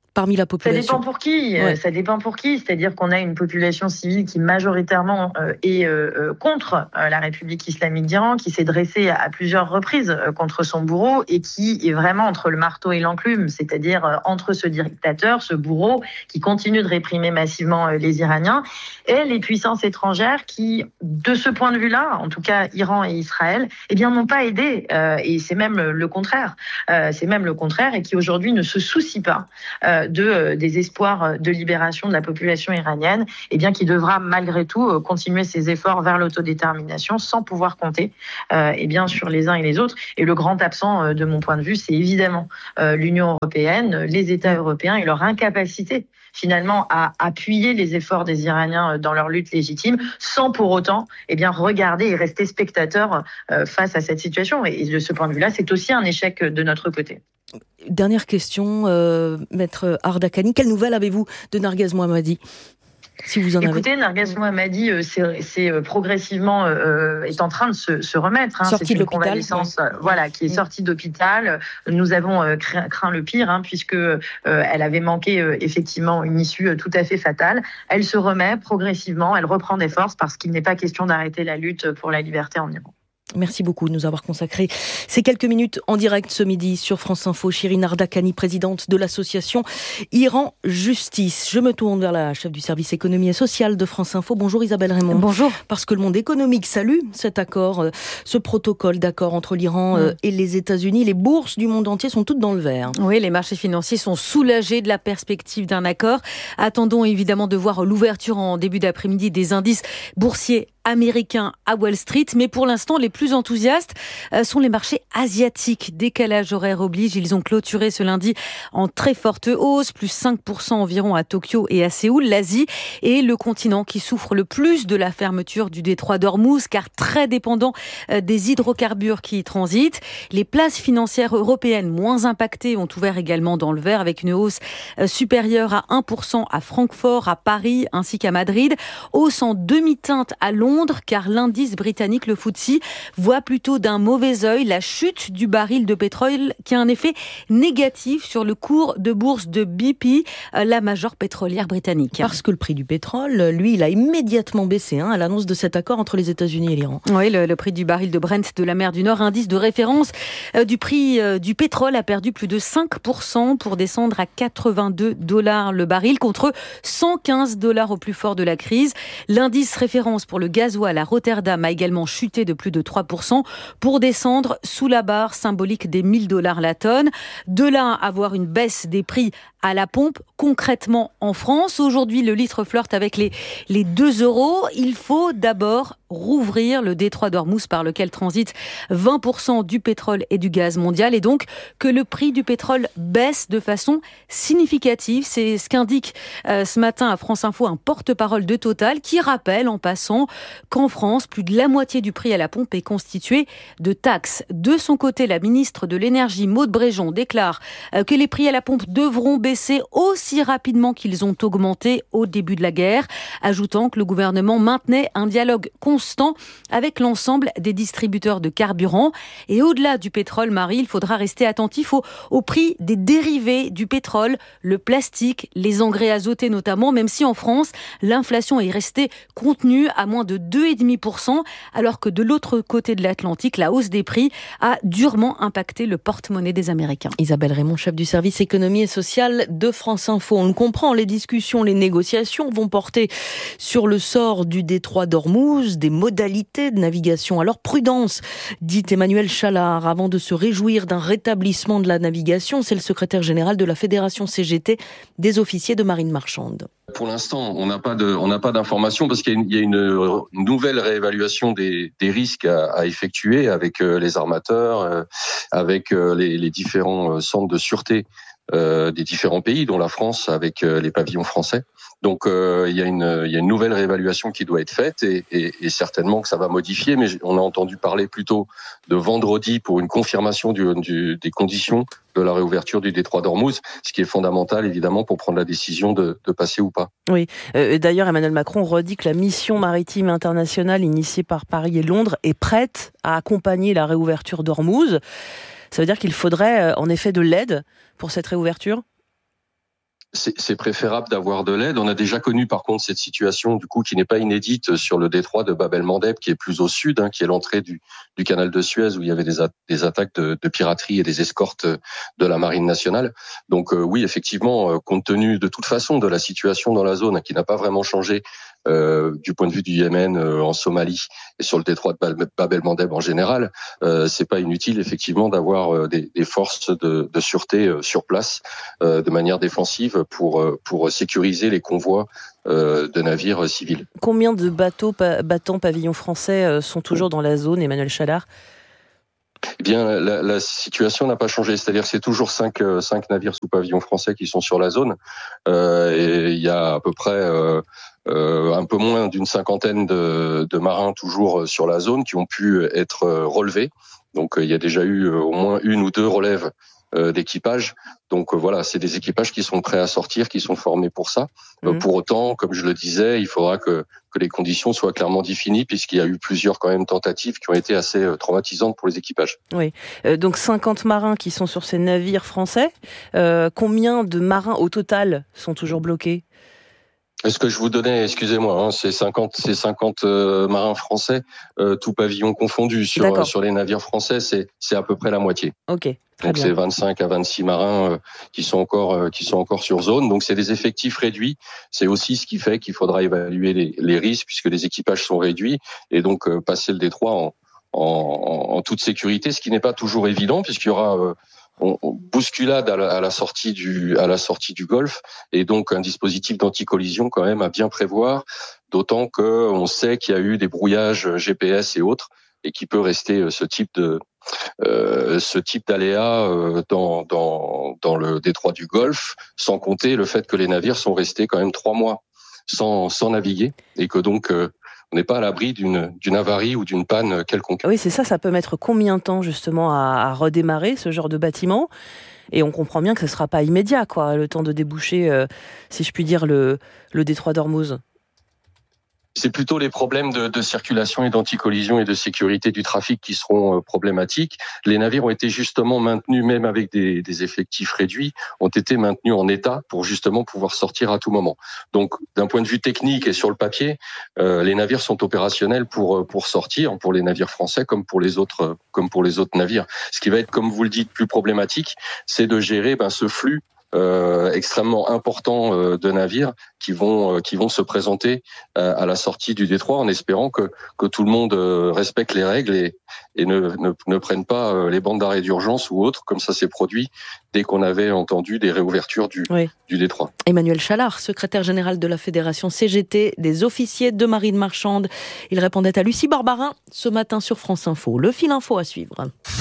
Speaker 3: parmi la
Speaker 5: Ça
Speaker 3: population.
Speaker 5: dépend pour qui.
Speaker 3: Ouais.
Speaker 5: Ça dépend pour qui. C'est-à-dire qu'on a une population civile qui majoritairement euh, est euh, contre euh, la République islamique d'Iran, qui s'est dressée à plusieurs reprises euh, contre son bourreau et qui est vraiment entre le marteau et l'enclume, c'est-à-dire euh, entre ce dictateur, ce bourreau qui continue de réprimer massivement euh, les Iraniens, et les puissances étrangères qui, de ce point de vue-là, en tout cas Iran et Israël, eh bien n'ont pas aidé. Euh, et c'est même le contraire. Euh, c'est même le contraire et qui aujourd'hui ne se soucient pas euh, de euh, des espoirs de libération de la population iranienne, et bien qui devra malgré tout euh, continuer ses efforts vers l'autodétermination sans pouvoir compter euh, et bien sur les uns et les autres. Et le grand absent euh, de mon point de vue, c'est évidemment euh, l'Union européenne, les États européens et leur incapacité finalement à appuyer les efforts des Iraniens dans leur lutte légitime, sans pour autant eh bien regarder et rester spectateur euh, face à cette situation. Et de ce point de vue-là, c'est aussi un échec de notre côté.
Speaker 3: Dernière question, euh, Maître Ardakani, quelle nouvelle avez-vous de Narghez Mohammadi, si vous en
Speaker 5: Écoutez,
Speaker 3: avez?
Speaker 5: Narghez Mohammadi, euh, c'est, c'est euh, progressivement euh, est en train de se, se remettre. Hein.
Speaker 3: Sortie
Speaker 5: c'est
Speaker 3: de
Speaker 5: une
Speaker 3: l'hôpital,
Speaker 5: convalescence,
Speaker 3: ouais.
Speaker 5: euh, voilà, qui est sortie d'hôpital. Nous avons euh, craint, craint le pire, hein, puisque euh, elle avait manqué euh, effectivement une issue euh, tout à fait fatale. Elle se remet progressivement, elle reprend des forces parce qu'il n'est pas question d'arrêter la lutte pour la liberté en Iran.
Speaker 3: Merci beaucoup de nous avoir consacré ces quelques minutes en direct ce midi sur France Info. Shirin Ardakani, présidente de l'association Iran Justice. Je me tourne vers la chef du service économie et social de France Info. Bonjour Isabelle Raymond.
Speaker 20: Bonjour.
Speaker 3: Parce que le monde économique salue cet accord, ce protocole d'accord entre l'Iran mmh. et les États-Unis. Les bourses du monde entier sont toutes dans le vert.
Speaker 20: Oui, les marchés financiers sont soulagés de la perspective d'un accord. Attendons évidemment de voir l'ouverture en début d'après-midi des indices boursiers américains à Wall Street, mais pour l'instant, les plus enthousiastes sont les marchés asiatiques. Décalage horaire oblige, ils ont clôturé ce lundi en très forte hausse, plus cinq pour cent environ à Tokyo et à Séoul. L'Asie est le continent qui souffre le plus de la fermeture du détroit d'Ormuz, car très dépendant des hydrocarbures qui y transitent. Les places financières européennes moins impactées ont ouvert également dans le vert, avec une hausse supérieure à un pour cent à Francfort, à Paris ainsi qu'à Madrid. Hausse en demi-teinte à Londres, car l'indice britannique, le F T S E, voit plutôt d'un mauvais œil la chute du baril de pétrole qui a un effet négatif sur le cours de bourse de B P, la majeure pétrolière britannique.
Speaker 3: Parce que le prix du pétrole, lui, il a immédiatement baissé hein, à l'annonce de cet accord entre les États-Unis et l'Iran.
Speaker 20: Oui, le, le prix du baril de Brent de la mer du Nord, indice de référence euh, du prix euh, du pétrole, a perdu plus de cinq pour cent pour descendre à quatre-vingt-deux dollars le baril contre cent quinze dollars au plus fort de la crise. L'indice référence pour le gasoil à Rotterdam a également chuté de plus de trois pour cent pour descendre sous la barre symbolique des mille dollars la tonne. De là à avoir une baisse des prix à la pompe, concrètement en France. Aujourd'hui, le litre flirte avec les, les deux euros. Il faut d'abord rouvrir le détroit d'Ormuz par lequel transite vingt pour cent du pétrole et du gaz mondial, et donc que le prix du pétrole baisse de façon significative. C'est ce qu'indique euh, ce matin à France Info un porte-parole de Total qui rappelle en passant qu'en France, plus de la moitié du prix à la pompe est constitué de taxes. De son côté, la ministre de l'Énergie, Maud Bréjon, déclare euh, que les prix à la pompe devront baisser aussi rapidement qu'ils ont augmenté au début de la guerre, ajoutant que le gouvernement maintenait un dialogue constant avec l'ensemble des distributeurs de carburant. Et au-delà du pétrole, Marie, il faudra rester attentif au, au prix des dérivés du pétrole, le plastique, les engrais azotés notamment, même si en France, l'inflation est restée contenue à moins de deux virgule cinq pour cent, alors que de l'autre côté de l'Atlantique, la hausse des prix a durement impacté le porte-monnaie des Américains.
Speaker 3: Isabelle Raymond, chef du service économie et social de France Info. On le comprend, les discussions, les négociations vont porter sur le sort du détroit d'Ormuz, des modalités de navigation. Alors prudence, dit Emmanuel Chalard, avant de se réjouir d'un rétablissement de la navigation. C'est le secrétaire général de la Fédération C G T des officiers de marine marchande.
Speaker 6: Pour l'instant, on n'a pas de, on n'a pas d'informations parce qu'il y a une, il y a une nouvelle réévaluation des, des risques à, à effectuer avec les armateurs, avec les, les différents centres de sûreté euh, des différents pays, dont la France avec les pavillons français. Donc euh, il y a une, il y a une nouvelle réévaluation qui doit être faite et, et, et certainement que ça va modifier. Mais on a entendu parler plutôt de vendredi pour une confirmation du, du, des conditions de la réouverture du détroit d'Ormuz, ce qui est fondamental évidemment pour prendre la décision de, de passer ou pas.
Speaker 22: Oui, euh, d'ailleurs Emmanuel Macron redit que la mission maritime internationale initiée par Paris et Londres est prête à accompagner la réouverture d'Ormuz. Ça veut dire qu'il faudrait en effet de l'aide pour cette réouverture ?
Speaker 6: C'est, c'est préférable d'avoir de l'aide. On a déjà connu par contre cette situation du coup qui n'est pas inédite sur le détroit de Bab el-Mandeb qui est plus au sud, hein, qui est l'entrée du, du canal de Suez où il y avait des, a- des attaques de, de piraterie et des escortes de la marine nationale. Donc euh, oui, effectivement, euh, compte tenu de toute façon de la situation dans la zone hein, qui n'a pas vraiment changé euh, du point de vue du Yémen, euh, en Somalie et sur le détroit de Bab el-Mandeb en général, euh, c'est pas inutile effectivement d'avoir euh, des, des forces de, de sûreté euh, sur place euh, de manière défensive pour pour sécuriser les convois euh, de navires civils.
Speaker 22: Combien de bateaux pa- battants pavillon français euh, sont toujours dans la zone, Emmanuel Chalard ?
Speaker 6: Eh bien, la, la situation n'a pas changé. C'est-à-dire que c'est toujours cinq, euh, cinq navires sous pavillon français qui sont sur la zone. Euh, et il y a à peu près euh, euh, un peu moins d'une cinquantaine de, de marins toujours sur la zone qui ont pu être relevés. Donc, il y a déjà eu au moins une ou deux relèves euh, d'équipage. Donc euh, voilà, c'est des équipages qui sont prêts à sortir, qui sont formés pour ça. Mmh. Euh, pour autant, comme je le disais, il faudra que, que les conditions soient clairement définies, puisqu'il y a eu plusieurs quand même tentatives qui ont été assez euh, traumatisantes pour les équipages.
Speaker 22: Oui, euh, donc cinquante marins qui sont sur ces navires français. Euh, combien de marins au total sont toujours bloqués ?
Speaker 6: Est-ce que je vous donnais, excusez-moi, hein, c'est cinquante, c'est cinquante euh, marins français, euh, tout pavillon confondu sur euh, sur les navires français, c'est c'est à peu près la moitié.
Speaker 22: Ok.
Speaker 6: Donc
Speaker 22: bien.
Speaker 6: c'est vingt-cinq à vingt-six marins euh, qui sont encore euh, qui sont encore sur zone. Donc c'est des effectifs réduits. C'est aussi ce qui fait qu'il faudra évaluer les, les risques puisque les équipages sont réduits et donc euh, passer le détroit en, en en toute sécurité, ce qui n'est pas toujours évident puisqu'il y aura euh, On, on bousculade à la, à la sortie du à la sortie du Golfe et donc un dispositif d'anti-collision quand même à bien prévoir, d'autant que on sait qu'il y a eu des brouillages G P S et autres et qu'il peut rester ce type de euh, ce type d'aléa euh, dans dans dans le détroit du Golfe, sans compter le fait que les navires sont restés quand même trois mois sans sans naviguer et que donc euh, on n'est pas à l'abri d'une, d'une avarie ou d'une panne quelconque.
Speaker 22: Oui, c'est ça, ça peut mettre combien de temps justement à, à redémarrer ce genre de bâtiment ? Et on comprend bien que ce ne sera pas immédiat, quoi, le temps de déboucher, euh, si je puis dire, le, le détroit d'Ormuz.
Speaker 6: C'est plutôt les problèmes de, de circulation et d'anti-collision et de sécurité du trafic qui seront euh, problématiques. Les navires ont été justement maintenus, même avec des, des effectifs réduits, ont été maintenus en état pour justement pouvoir sortir à tout moment. Donc, d'un point de vue technique et sur le papier, euh, les navires sont opérationnels pour pour sortir, pour les navires français comme pour les autres comme pour les autres navires. Ce qui va être, comme vous le dites, plus problématique, c'est de gérer ben, ce flux Euh, extrêmement important euh, de navires qui vont euh, qui vont se présenter euh, à la sortie du détroit en espérant que que tout le monde euh, respecte les règles et et ne ne, ne prenne pas euh, les bandes d'arrêt d'urgence ou autres comme ça s'est produit dès qu'on avait entendu des réouvertures du oui. du détroit.
Speaker 3: Emmanuel Chalard, secrétaire général de la Fédération C G T des officiers de marine marchande, il répondait à Lucie Barbarin ce matin sur France Info. Le fil info à suivre.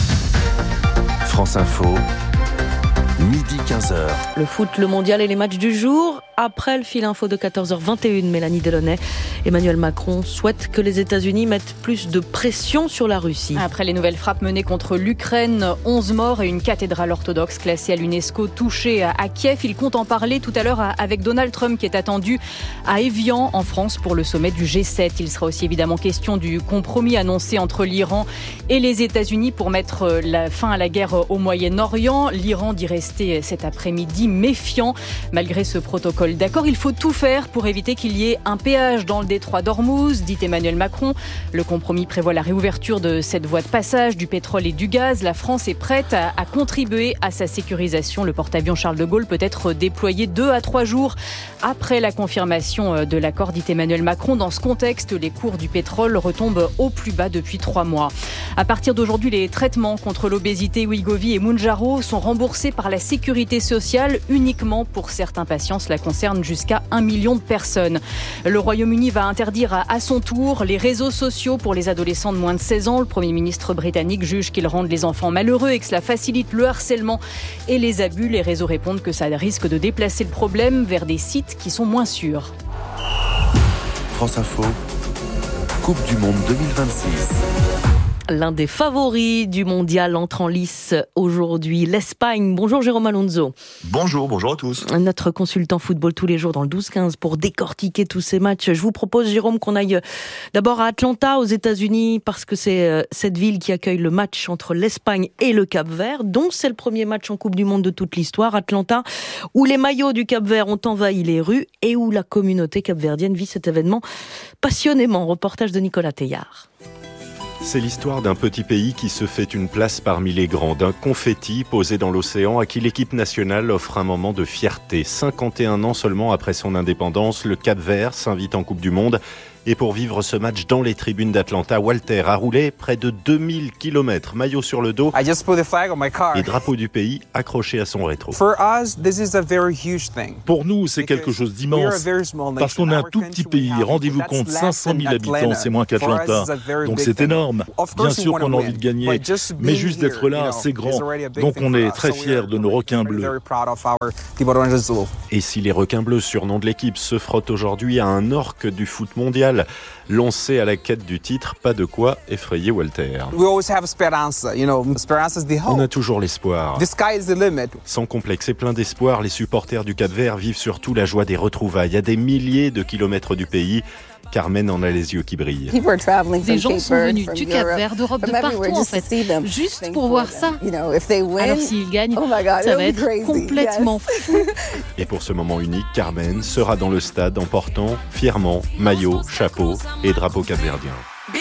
Speaker 18: France Info. Midi quinze heures.
Speaker 3: Le foot, le mondial et les matchs du jour. Après le fil info de quatorze heures vingt et une, Mélanie Delaunay, Emmanuel Macron souhaite que les États-Unis mettent plus de pression sur la Russie.
Speaker 20: Après les nouvelles frappes menées contre l'Ukraine, onze morts et une cathédrale orthodoxe classée à l'UNESCO touchée à Kiev. Il compte en parler tout à l'heure avec Donald Trump qui est attendu à Évian en France pour le sommet du G sept. Il sera aussi évidemment question du compromis annoncé entre l'Iran et les États-Unis pour mettre la fin à la guerre au Moyen-Orient. L'Iran dit rester cet après-midi méfiant malgré ce protocole d'accord. Il faut tout faire pour éviter qu'il y ait un péage dans le détroit d'Ormuz, dit Emmanuel Macron. Le compromis prévoit la réouverture de cette voie de passage du pétrole et du gaz. La France est prête à, à contribuer à sa sécurisation. Le porte-avions Charles de Gaulle peut être déployé deux à trois jours après la confirmation de l'accord, dit Emmanuel Macron. Dans ce contexte, les cours du pétrole retombent au plus bas depuis trois mois. À partir d'aujourd'hui, les traitements contre l'obésité, Wegovy et Mounjaro sont remboursés par la sécurité sociale uniquement pour certains patients. Cela concerne jusqu'à un million de personnes. Le Royaume-Uni va interdire à, à son tour les réseaux sociaux pour les adolescents de moins de seize ans. Le Premier ministre britannique juge qu'ils rendent les enfants malheureux et que cela facilite le harcèlement et les abus. Les réseaux répondent que ça risque de déplacer le problème vers des sites qui sont moins sûrs.
Speaker 18: France Info, Coupe du Monde deux mille vingt-six.
Speaker 3: L'un des favoris du mondial entre en lice aujourd'hui, l'Espagne. Bonjour Jérôme Alonso.
Speaker 4: Bonjour, bonjour à tous.
Speaker 3: Notre consultant football tous les jours dans le douze quinze pour décortiquer tous ces matchs. Je vous propose, Jérôme, qu'on aille d'abord à Atlanta, aux États-Unis, parce que c'est cette ville qui accueille le match entre l'Espagne et le Cap-Vert, dont c'est le premier match en Coupe du Monde de toute l'histoire. Atlanta, où les maillots du Cap-Vert ont envahi les rues et où la communauté capverdienne vit cet événement passionnément. Reportage de Nicolas Teillard.
Speaker 7: C'est l'histoire d'un petit pays qui se fait une place parmi les grands, d'un confetti posé dans l'océan à qui l'équipe nationale offre un moment de fierté. cinquante et un ans seulement après son indépendance, le Cap-Vert s'invite en Coupe du Monde. Et pour vivre ce match dans les tribunes d'Atlanta, Walter a roulé près de deux mille kilomètres, maillot sur le dos et drapeau du pays accroché à son rétro.
Speaker 23: Pour nous, c'est quelque chose d'immense, parce qu'on est un tout petit pays. Rendez-vous compte, cinq cent mille habitants, c'est moins qu'Atlanta, donc c'est énorme. Bien sûr qu'on a envie de gagner, mais juste d'être là, c'est grand. Donc on est très fiers de nos requins bleus.
Speaker 7: Et si les requins bleus, surnom de l'équipe, se frottent aujourd'hui à un orque du foot mondial, lancé à la quête du titre, pas de quoi effrayer Walter. On a toujours l'espoir. Sans complexe et plein d'espoir, les supporters du Cap-Vert vivent surtout la joie des retrouvailles à des milliers de kilomètres du pays. Carmen en a les yeux qui brillent.
Speaker 24: Des gens sont venus du Cap-Vert, d'Europe, de partout en fait, juste pour voir ça. Alors s'ils gagnent, ça va être complètement fou.
Speaker 7: Et pour ce moment unique, Carmen sera dans le stade en portant fièrement maillot, chapeau et drapeau capverdien.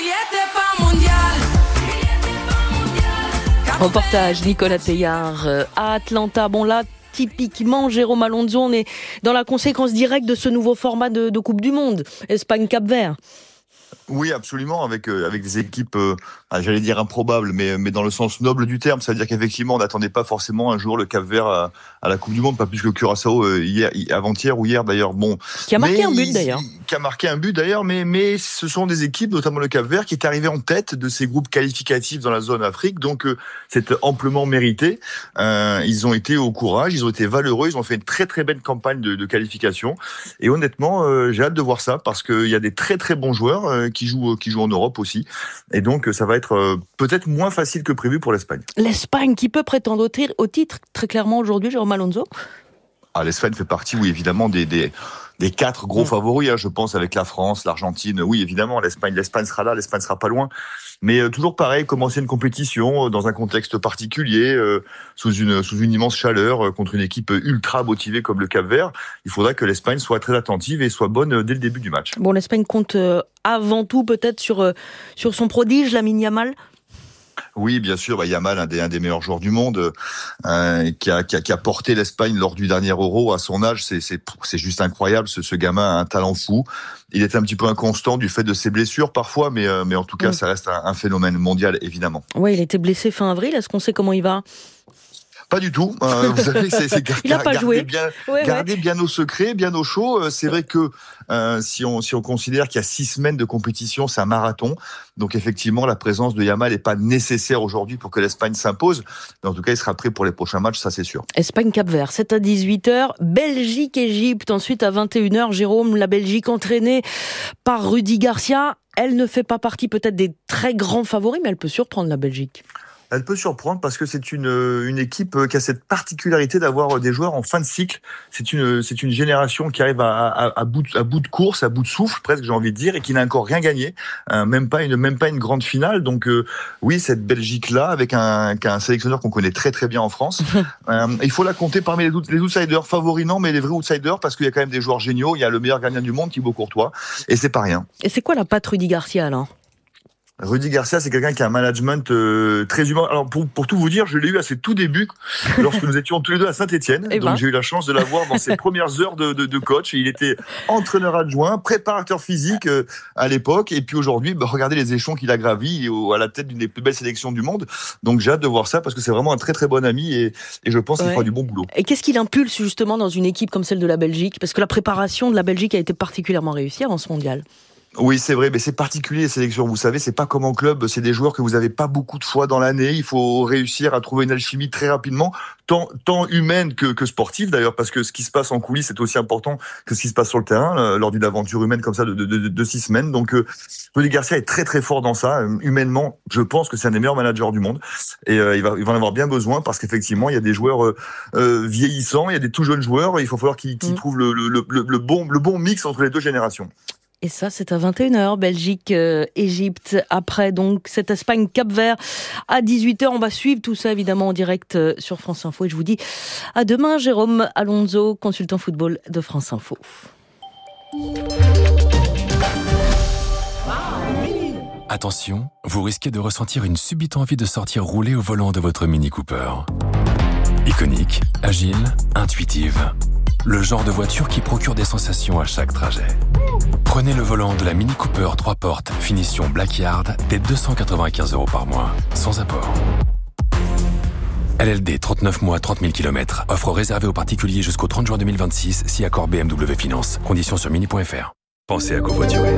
Speaker 3: Reportage Nicolas Teillard à Atlanta. Bon là, typiquement, Jérôme Alonso, on est dans la conséquence directe de ce nouveau format de, de Coupe du Monde, Espagne-Cap-Vert.
Speaker 4: Oui, absolument, avec euh, avec des équipes, euh, j'allais dire improbables, mais mais dans le sens noble du terme. Ça veut dire qu'effectivement, on n'attendait pas forcément un jour le Cap-Vert à, à la Coupe du Monde, pas plus que Curaçao euh, hier, avant-hier ou hier d'ailleurs. Bon,
Speaker 3: qui a marqué un but d'ailleurs.
Speaker 4: Qui a marqué un but d'ailleurs, mais mais ce sont des équipes, notamment le Cap-Vert, qui est arrivé en tête de ces groupes qualificatifs dans la zone Afrique. Donc euh, c'est amplement mérité. Euh, ils ont été au courage, ils ont été valeureux, ils ont fait une très très belle campagne de, de qualification. Et honnêtement, euh, j'ai hâte de voir ça parce qu'il y a des très très bons joueurs euh, qui jouent qui jouent en Europe aussi. Et donc, ça va être euh, peut-être moins facile que prévu pour l'Espagne.
Speaker 3: L'Espagne qui peut prétendre au, tir, au titre très clairement aujourd'hui, Jérôme Alonso.
Speaker 4: Ah, l'Espagne fait partie, oui, évidemment, des, des, des quatre gros mmh. favoris, hein, je pense, avec la France, l'Argentine. Oui, évidemment, l'Espagne, l'Espagne sera là, l'Espagne sera pas loin. Mais euh, toujours pareil, commencer une compétition euh, dans un contexte particulier, euh, sous une sous une immense chaleur, euh, contre une équipe ultra motivée comme le Cap-Vert, il faudra que l'Espagne soit très attentive et soit bonne euh, dès le début du match.
Speaker 3: Bon, l'Espagne compte euh, avant tout peut-être sur euh, sur son prodige, Lamine Yamal.
Speaker 4: Oui, bien sûr, bah, Yamal, un des, un des meilleurs joueurs du monde, euh, qui, a, qui, a, qui a porté l'Espagne lors du dernier Euro à son âge. C'est, c'est, c'est juste incroyable. Ce, ce gamin a un talent fou. Il est un petit peu inconstant du fait de ses blessures parfois, mais, euh, mais en tout cas, oui. ça reste un, un phénomène mondial, évidemment.
Speaker 3: Oui, il était blessé fin avril. Est-ce qu'on sait comment il va ?
Speaker 4: Pas du tout. Euh, vous savez, c'est, c'est gar-
Speaker 3: il a pas
Speaker 4: garder
Speaker 3: joué.
Speaker 4: bien,
Speaker 3: ouais,
Speaker 4: garder
Speaker 3: ouais.
Speaker 4: bien nos secrets, bien au chaud. C'est vrai que euh, si on si on considère qu'il y a six semaines de compétition, c'est un marathon. Donc effectivement, la présence de Yamal n'est pas nécessaire aujourd'hui pour que l'Espagne s'impose. Mais en tout cas, il sera prêt pour les prochains matchs, ça c'est sûr.
Speaker 3: Espagne-Cap-Vert, c'est à dix-huit heures. Belgique-Égypte, ensuite à vingt et une heures. Jérôme, la Belgique entraînée par Rudy Garcia. Elle ne fait pas partie peut-être des très grands favoris, mais elle peut surprendre la Belgique.
Speaker 4: Elle peut surprendre parce que c'est une une équipe qui a cette particularité d'avoir des joueurs en fin de cycle. C'est une c'est une génération qui arrive à, à, à bout de, à bout de course, à bout de souffle presque, j'ai envie de dire, et qui n'a encore rien gagné, euh, même pas une même pas une grande finale. Donc euh, oui, cette Belgique là avec un un sélectionneur qu'on connaît très très bien en France. euh, il faut la compter parmi les, les outsiders, favoris non, mais les vrais outsiders parce qu'il y a quand même des joueurs géniaux. Il y a le meilleur gardien du monde, Thibaut Courtois, et c'est pas rien.
Speaker 3: Et c'est quoi la patte Rudy Garcia alors?
Speaker 4: Rudy Garcia, c'est quelqu'un qui a un management euh, très humain. Alors pour pour tout vous dire, je l'ai eu à ses tout débuts lorsque nous étions tous les deux à Saint-Étienne. Donc ben. j'ai eu la chance de l'avoir dans ses premières heures de, de, de coach. Il était entraîneur adjoint, préparateur physique euh, à l'époque, et puis aujourd'hui, bah, regardez les échelons qu'il a gravis, il est au, à la tête d'une des plus belles sélections du monde. Donc j'ai hâte de voir ça parce que c'est vraiment un très très bon ami et, et je pense ouais. qu'il fera du bon boulot.
Speaker 3: Et qu'est-ce qu'il impulse justement dans une équipe comme celle de la Belgique? Parce que la préparation de la Belgique a été particulièrement réussie avant ce mondial.
Speaker 4: Oui, c'est vrai, mais c'est particulier les sélections. Vous savez, c'est pas comme en club, c'est des joueurs que vous avez pas beaucoup de fois dans l'année. Il faut réussir à trouver une alchimie très rapidement, tant, tant humaine que, que sportive d'ailleurs, parce que ce qui se passe en coulisses est aussi important que ce qui se passe sur le terrain, euh, lors d'une aventure humaine comme ça de, de, de, de six semaines. Donc, euh, Rudy Garcia est très très fort dans ça. Euh, humainement, je pense que c'est un des meilleurs managers du monde. Et euh, il va, il va en avoir bien besoin parce qu'effectivement, il y a des joueurs euh, euh, vieillissants, il y a des tout jeunes joueurs. Et il faut falloir qu'ils, qu'ils mmh. trouvent le, le, le, le, bon, le bon mix entre les deux générations.
Speaker 3: Et ça, c'est à vingt et une heures, Belgique, euh, Égypte. Après, donc, cette Espagne, Cap-Vert, à dix-huit heures. On va suivre tout ça, évidemment, en direct euh, sur France Info. Et je vous dis à demain, Jérôme Alonso, consultant football de France Info.
Speaker 18: Attention, vous risquez de ressentir une subite envie de sortir rouler au volant de votre Mini Cooper. Iconique, agile, intuitive. Le genre de voiture qui procure des sensations à chaque trajet. Prenez le volant de la Mini Cooper trois portes, finition Blackyard, dès deux cent quatre-vingt-quinze euros par mois, sans apport. L L D, trente-neuf mois, trente mille kilomètres. Offre réservée aux particuliers jusqu'au trente juin deux mille vingt-six, si accord B M W Finance. Conditions sur mini point f r. Pensez à covoiturer.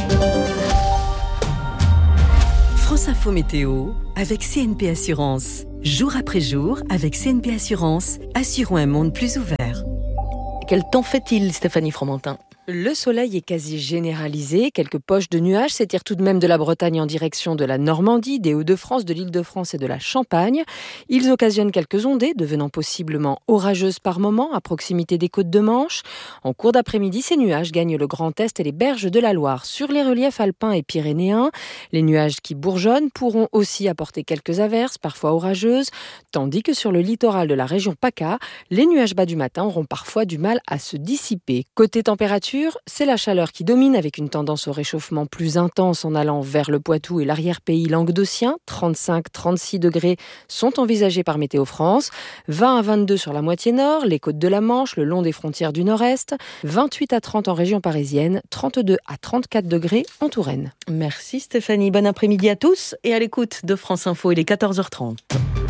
Speaker 17: France Info Météo avec C N P Assurance. Jour après jour, avec C N P Assurance, assurons un monde plus ouvert.
Speaker 3: Quel temps fait-il, Stéphanie Fromentin ?
Speaker 19: Le soleil est quasi généralisé. Quelques poches de nuages s'étirent tout de même de la Bretagne en direction de la Normandie, des Hauts-de-France, de l'Île-de-France et de la Champagne. Ils occasionnent quelques ondées, devenant possiblement orageuses par moments à proximité des côtes de Manche. En cours d'après-midi, ces nuages gagnent le Grand Est et les berges de la Loire. Sur les reliefs alpins et pyrénéens, les nuages qui bourgeonnent pourront aussi apporter quelques averses, parfois orageuses, tandis que sur le littoral de la région PACA, les nuages bas du matin auront parfois du mal à se dissiper. Côté température, c'est la chaleur qui domine avec une tendance au réchauffement plus intense en allant vers le Poitou et l'arrière-pays languedocien. trente-cinq à trente-six degrés sont envisagés par Météo France. vingt à vingt-deux sur la moitié nord, les côtes de la Manche, le long des frontières du nord-est. vingt-huit à trente en région parisienne. trente-deux à trente-quatre degrés en Touraine.
Speaker 3: Merci Stéphanie. Bon après-midi à tous et à l'écoute de France Info. Il est quatorze heures trente.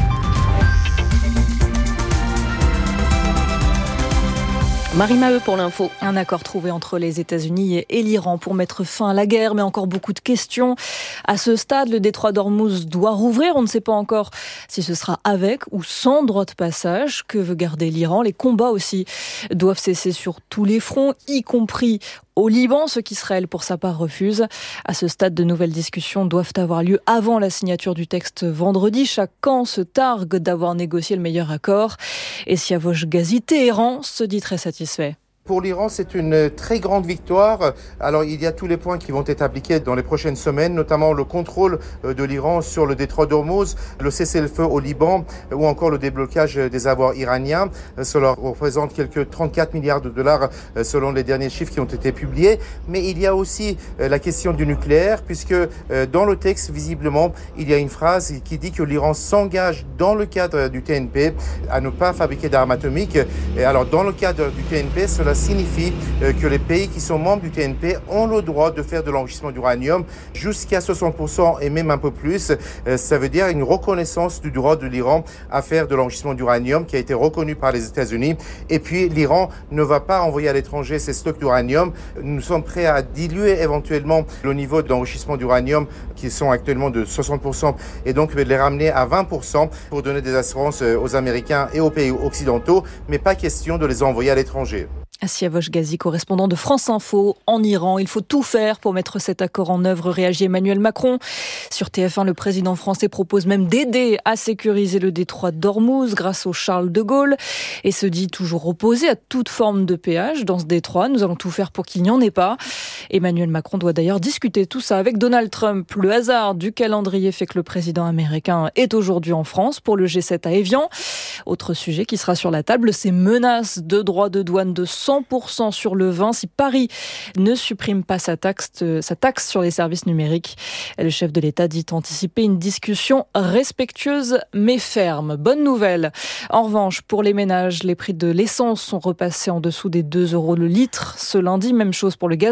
Speaker 3: Marie Maheu pour l'info.
Speaker 20: Un accord trouvé entre les États-Unis et l'Iran pour mettre fin à la guerre, mais encore beaucoup de questions. À ce stade, le détroit d'Ormuz doit rouvrir. On ne sait pas encore si ce sera avec ou sans droit de passage. Que veut garder l'Iran ? Les combats aussi doivent cesser sur tous les fronts, y compris au Liban, ce qu'Israël, pour sa part, refuse. À ce stade, de nouvelles discussions doivent avoir lieu avant la signature du texte vendredi. Chaque camp se targue d'avoir négocié le meilleur accord. Et Siavosh Ghazi, Téhéran, se dit très satisfait.
Speaker 8: Pour l'Iran, c'est une très grande victoire. Alors, il y a tous les points qui vont être appliqués dans les prochaines semaines, notamment le contrôle de l'Iran sur le détroit d'Ormuz, le cessez-le-feu au Liban ou encore le déblocage des avoirs iraniens. Cela représente quelques trente-quatre milliards de dollars selon les derniers chiffres qui ont été publiés. Mais il y a aussi la question du nucléaire, puisque dans le texte, visiblement, il y a une phrase qui dit que l'Iran s'engage dans le cadre du T N P à ne pas fabriquer d'armes atomiques. Et alors, dans le cadre du T N P, cela signifie que les pays qui sont membres du T N P ont le droit de faire de l'enrichissement d'uranium jusqu'à soixante pour cent et même un peu plus. Ça veut dire une reconnaissance du droit de l'Iran à faire de l'enrichissement d'uranium qui a été reconnu par les États-Unis. Et puis l'Iran ne va pas envoyer à l'étranger ses stocks d'uranium. Nous sommes prêts à diluer éventuellement le niveau d'enrichissement d'uranium qui sont actuellement de soixante pour cent et donc les ramener à vingt pour cent pour donner des assurances aux Américains et aux pays occidentaux, mais pas question de les envoyer à l'étranger.
Speaker 20: Siavosh Ghazi, correspondant de France Info en Iran. Il faut tout faire pour mettre cet accord en œuvre, réagit Emmanuel Macron. Sur T F un, le président français propose même d'aider à sécuriser le détroit d'Ormuz grâce au Charles de Gaulle et se dit toujours opposé à toute forme de péage dans ce détroit. Nous allons tout faire pour qu'il n'y en ait pas. Emmanuel Macron doit d'ailleurs discuter tout ça avec Donald Trump. Le hasard du calendrier fait que le président américain est aujourd'hui en France pour le G sept à Évian. Autre sujet qui sera sur la table, ces menaces de droits de douane de cent pour cent sur le vin si Paris ne supprime pas sa taxe, sa taxe sur les services numériques. Le chef de l'État dit anticiper une discussion respectueuse mais ferme. Bonne nouvelle. En revanche, pour les ménages, les prix de l'essence sont repassés en dessous des deux euros le litre ce lundi. Même chose pour le gasoil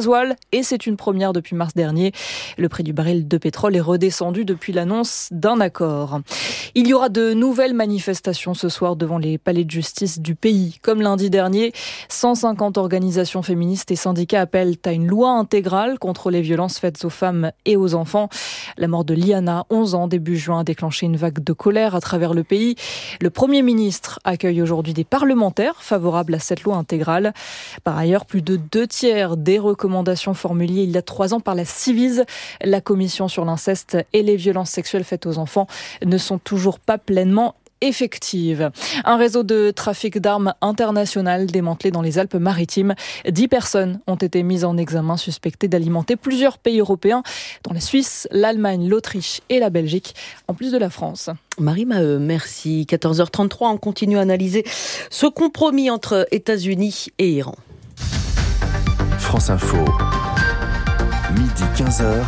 Speaker 9: et c'est une première depuis mars dernier. Le prix du baril de pétrole est redescendu depuis l'annonce d'un accord. Il y aura de nouvelles manifestations ce soir devant les palais de justice du pays. Comme lundi dernier, cent cinquante organisations féministes et syndicats appellent à une loi intégrale contre les violences faites aux femmes et aux enfants. La mort de Liana, onze ans, début juin, a déclenché une vague de colère à travers le pays. Le Premier ministre accueille aujourd'hui des parlementaires favorables à cette loi intégrale. Par ailleurs, plus de deux tiers des recommandations formulées il y a trois ans par la Civise, la commission sur l'inceste et les violences sexuelles faites aux enfants, ne sont toujours pas pleinement effective. Un réseau de trafic d'armes international démantelé dans les Alpes-Maritimes. Dix personnes ont été mises en examen suspectées d'alimenter plusieurs pays européens, dont la Suisse, l'Allemagne, l'Autriche et la Belgique, en plus de la France.
Speaker 3: Marie Maheu, merci. quatorze heures trente-trois, on continue à analyser ce compromis entre États-Unis et Iran.
Speaker 18: France Info, midi quinze heures.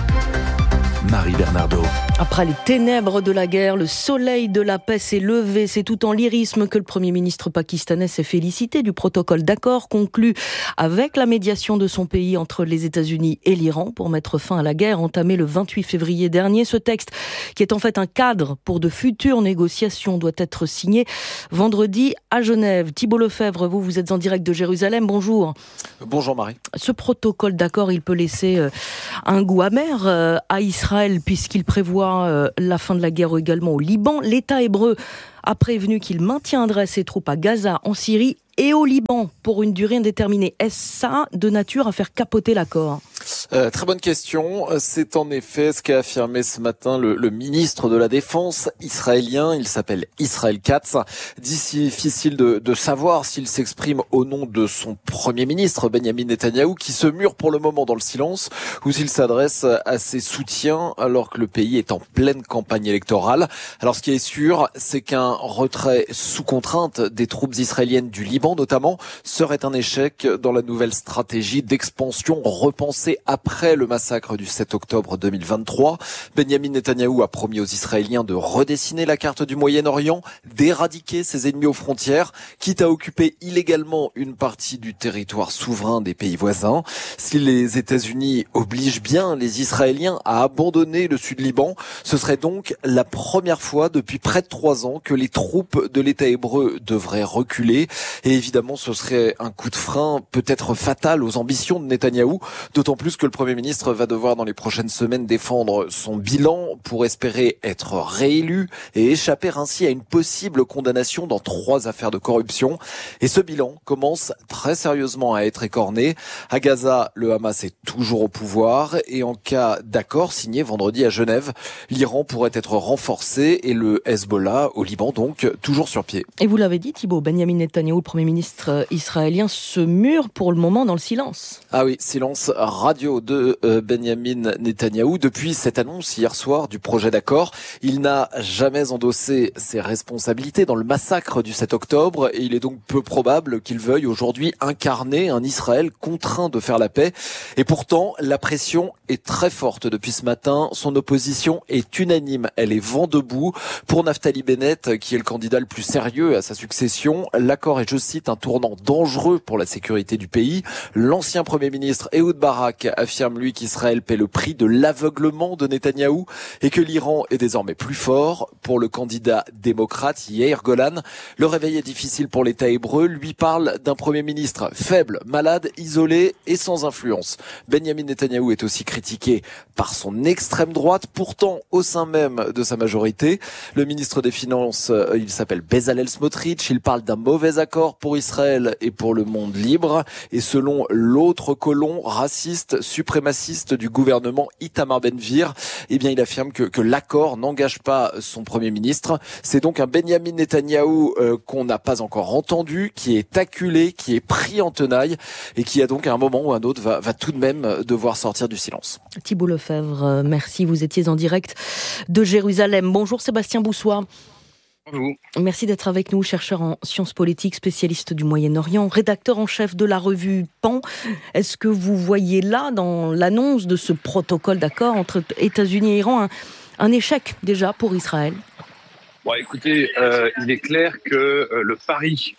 Speaker 18: Marie Bernardo.
Speaker 3: Après les ténèbres de la guerre, le soleil de la paix s'est levé. C'est tout en lyrisme que le Premier ministre pakistanais s'est félicité du protocole d'accord conclu avec la médiation de son pays entre les États-Unis et l'Iran pour mettre fin à la guerre entamée le vingt-huit février dernier. Ce texte, qui est en fait un cadre pour de futures négociations, doit être signé vendredi à Genève. Thibault Lefebvre, vous, vous êtes en direct de Jérusalem. Bonjour.
Speaker 11: Bonjour Marie.
Speaker 3: Ce protocole d'accord, il peut laisser un goût amer à Israël puisqu'il prévoit la fin de la guerre également au Liban. L'État hébreu a prévenu qu'il maintiendrait ses troupes à Gaza, en Syrie et au Liban pour une durée indéterminée. Est-ce ça de nature à faire capoter l'accord ?
Speaker 11: Euh, très bonne question. C'est en effet ce qu'a affirmé ce matin le, le ministre de la Défense israélien. Il s'appelle Israël Katz. Difficile de, de savoir s'il s'exprime au nom de son premier ministre, Benyamin Netanyahou, qui se mure pour le moment dans le silence, ou s'il s'adresse à ses soutiens alors que le pays est en pleine campagne électorale. Alors ce qui est sûr, c'est qu'un retrait sous contrainte des troupes israéliennes du Liban notamment, serait un échec dans la nouvelle stratégie d'expansion repensée après le massacre du sept octobre deux mille vingt-trois. Benyamin Netanyahou a promis aux Israéliens de redessiner la carte du Moyen-Orient, d'éradiquer ses ennemis aux frontières, quitte à occuper illégalement une partie du territoire souverain des pays voisins. Si les États-Unis obligent bien les Israéliens à abandonner le Sud-Liban, ce serait donc la première fois depuis près de trois ans que les troupes de l'État hébreu devraient reculer. Et évidemment, ce serait un coup de frein peut-être fatal aux ambitions de Netanyahou, d'autant plus que le Premier ministre va devoir dans les prochaines semaines défendre son bilan pour espérer être réélu et échapper ainsi à une possible condamnation dans trois affaires de corruption. Et ce bilan commence très sérieusement à être écorné. À Gaza, le Hamas est toujours au pouvoir et en cas d'accord signé vendredi à Genève, l'Iran pourrait être renforcé et le Hezbollah au Liban donc toujours sur pied.
Speaker 3: Et vous l'avez dit Thibault, Benyamin Netanyahou, le Premier ministre israélien, se mure pour le moment dans le silence.
Speaker 11: Ah oui, silence radio de euh, Benyamin Netanyahou. Depuis cette annonce hier soir du projet d'accord, il n'a jamais endossé ses responsabilités dans le massacre du sept octobre et il est donc peu probable qu'il veuille aujourd'hui incarner un Israël contraint de faire la paix. Et pourtant, la pression est très forte depuis ce matin. Son opposition est unanime. Elle est vent debout. Pour Naftali Bennett, qui est le candidat le plus sérieux à sa succession, l'accord est, je cite, un tournant dangereux pour la sécurité du pays. L'ancien Premier ministre Ehud Barak affirme, lui, qu'Israël paie le prix de l'aveuglement de Netanyahou et que l'Iran est désormais plus fort. Pour le candidat démocrate Yair Golan, le réveil est difficile pour l'État hébreu. Lui parle d'un Premier ministre faible, malade, isolé et sans influence. Benyamin Netanyahou est aussi critiqué par son extrême droite, pourtant au sein même de sa majorité. Le ministre des Finances, il s'appelle Bezalel Smotrich, il parle d'un mauvais accord pour Israël et pour le monde libre. Et selon l'autre colon raciste, suprémaciste du gouvernement Itamar Ben-Gvir, eh bien il affirme que, que l'accord n'engage pas son Premier ministre. C'est donc un Benyamin Netanyahou euh, qu'on n'a pas encore entendu, qui est acculé, qui est pris en tenaille et qui à donc à un moment ou un autre va, va tout de même devoir sortir du silence.
Speaker 3: Thibault Lefebvre, merci. Vous étiez en direct de Jérusalem. Bonjour Sébastien Boussois.
Speaker 12: Bonjour.
Speaker 3: Merci d'être avec nous, chercheur en sciences politiques, spécialiste du Moyen-Orient, rédacteur en chef de la revue Pan. Est-ce que vous voyez là, dans l'annonce de ce protocole d'accord entre États-Unis et Iran, un, un échec déjà pour Israël ?
Speaker 12: Bon, écoutez, euh, il est clair que euh, le pari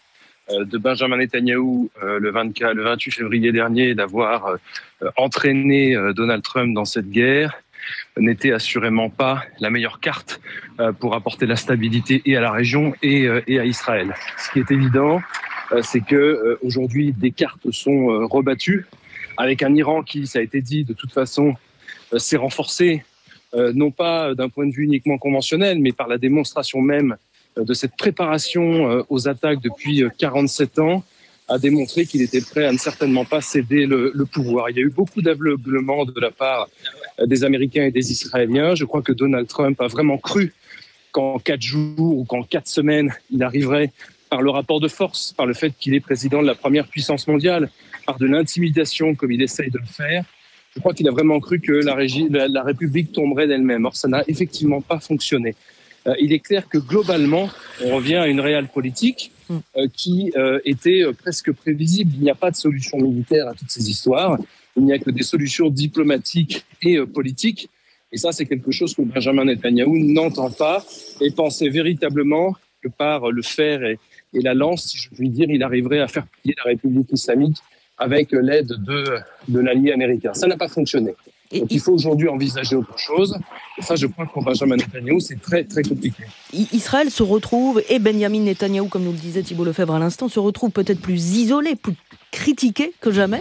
Speaker 12: de Benjamin Netanyahou le, vingt-quatre, le vingt-huit février dernier d'avoir entraîné Donald Trump dans cette guerre n'était assurément pas la meilleure carte pour apporter la stabilité et à la région et, et à Israël. Ce qui est évident, c'est que aujourd'hui des cartes sont rebattues avec un Iran qui, ça a été dit, de toute façon s'est renforcé, non pas d'un point de vue uniquement conventionnel, mais par la démonstration même de cette préparation aux attaques depuis quarante-sept ans, a démontré qu'il était prêt à ne certainement pas céder le, le pouvoir. Il y a eu beaucoup d'aveuglement de la part des Américains et des Israéliens. Je crois que Donald Trump a vraiment cru qu'en quatre jours ou qu'en quatre semaines, il arriverait par le rapport de force, par le fait qu'il est président de la première puissance mondiale, par de l'intimidation comme il essaye de le faire. Je crois qu'il a vraiment cru que la, régie, la, la République tomberait d'elle-même. Or, ça n'a effectivement pas fonctionné. Euh, il est clair que globalement, on revient à une réelle politique euh, qui euh, était euh, presque prévisible. Il n'y a pas de solution militaire à toutes ces histoires. Il n'y a que des solutions diplomatiques et euh, politiques. Et ça, c'est quelque chose que Benjamin Netanyahou n'entend pas et pensait véritablement que par le fer et, et la lance, si je puis dire, il arriverait à faire plier la République islamique avec l'aide de, de l'allié américain. Ça n'a pas fonctionné. Donc il faut aujourd'hui envisager autre chose. Et ça, je crois que pour Benjamin Netanyahou, c'est très, très compliqué.
Speaker 3: Israël se retrouve, et Benjamin Netanyahou, comme nous le disait Thibault Lefebvre à l'instant, se retrouve peut-être plus isolé, plus critiqué que jamais.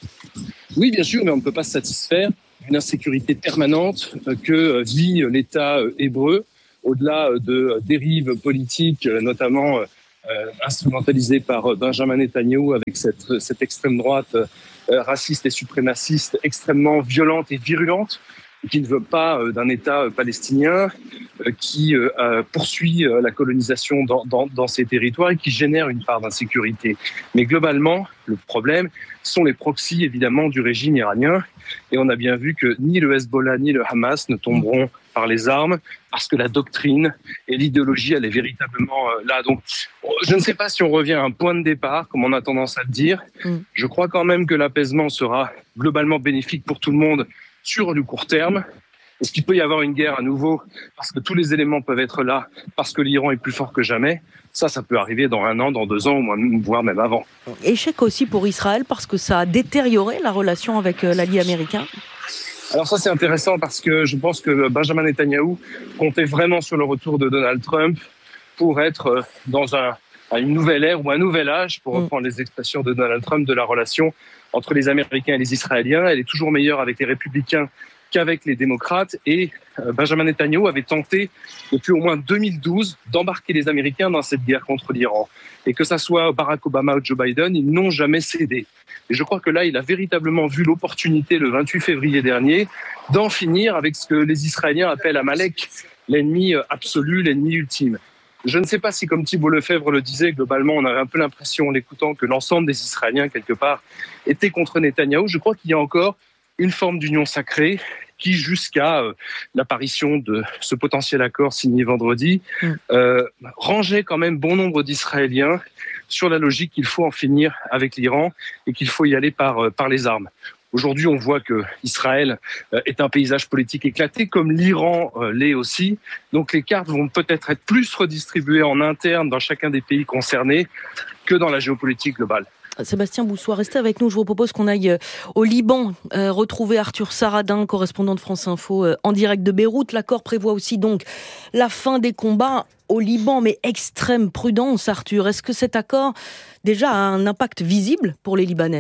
Speaker 12: Oui, bien sûr, mais on ne peut pas se satisfaire d'une insécurité permanente que vit l'État hébreu, au-delà de dérives politiques, notamment euh, instrumentalisées par Benjamin Netanyahou avec cette, cette extrême droite euh, raciste et suprémaciste extrêmement violente et virulente, qui ne veut pas euh, d'un État palestinien, euh, qui euh, poursuit euh, la colonisation dans, dans, dans ces territoires et qui génère une part d'insécurité. Mais globalement, le problème sont les proxys, évidemment, du régime iranien. Et on a bien vu que ni le Hezbollah ni le Hamas ne tomberont par les armes, parce que la doctrine et l'idéologie, elle est véritablement euh, là. Donc, je ne sais pas si on revient à un point de départ, comme on a tendance à le dire. Mm. Je crois quand même que l'apaisement sera globalement bénéfique pour tout le monde sur le court terme. Est-ce qu'il peut y avoir une guerre à nouveau parce que tous les éléments peuvent être là, parce que l'Iran est plus fort que jamais? Ça, ça peut arriver dans un an, dans deux ans, voire même avant.
Speaker 3: Échec aussi pour Israël parce que ça a détérioré la relation avec l'allié américain.
Speaker 12: Alors ça, c'est intéressant parce que je pense que Benjamin Netanyahou comptait vraiment sur le retour de Donald Trump pour être dans un, une nouvelle ère ou un nouvel âge, pour reprendre les expressions de Donald Trump, de la relation entre les Américains et les Israéliens. Elle est toujours meilleure avec les Républicains qu'avec les démocrates. Et Benjamin Netanyahou avait tenté, depuis au moins deux mille douze, d'embarquer les Américains dans cette guerre contre l'Iran. Et que ça soit Barack Obama ou Joe Biden, ils n'ont jamais cédé. Et je crois que là, il a véritablement vu l'opportunité, le vingt-huit février dernier, d'en finir avec ce que les Israéliens appellent Amalek, l'ennemi absolu, l'ennemi ultime. Je ne sais pas si, comme Thibault Lefebvre le disait, globalement, on avait un peu l'impression, en l'écoutant, que l'ensemble des Israéliens, quelque part, étaient contre Netanyahou. Je crois qu'il y a encore une forme d'union sacrée qui, jusqu'à euh, l'apparition de ce potentiel accord signé vendredi, mm. euh, rangeait quand même bon nombre d'Israéliens sur la logique qu'il faut en finir avec l'Iran et qu'il faut y aller par, euh, par les armes. Aujourd'hui, on voit que Israël euh, est un paysage politique éclaté, comme l'Iran euh, l'est aussi. Donc les cartes vont peut-être être plus redistribuées en interne dans chacun des pays concernés que dans la géopolitique globale.
Speaker 3: Sébastien Boussois, restez avec nous. Je vous propose qu'on aille au Liban, euh, retrouver Arthur Saradin, correspondant de France Info, euh, en direct de Beyrouth. L'accord prévoit aussi donc la fin des combats au Liban, mais extrême prudence, Arthur. Est-ce que cet accord déjà a un impact visible pour les Libanais ?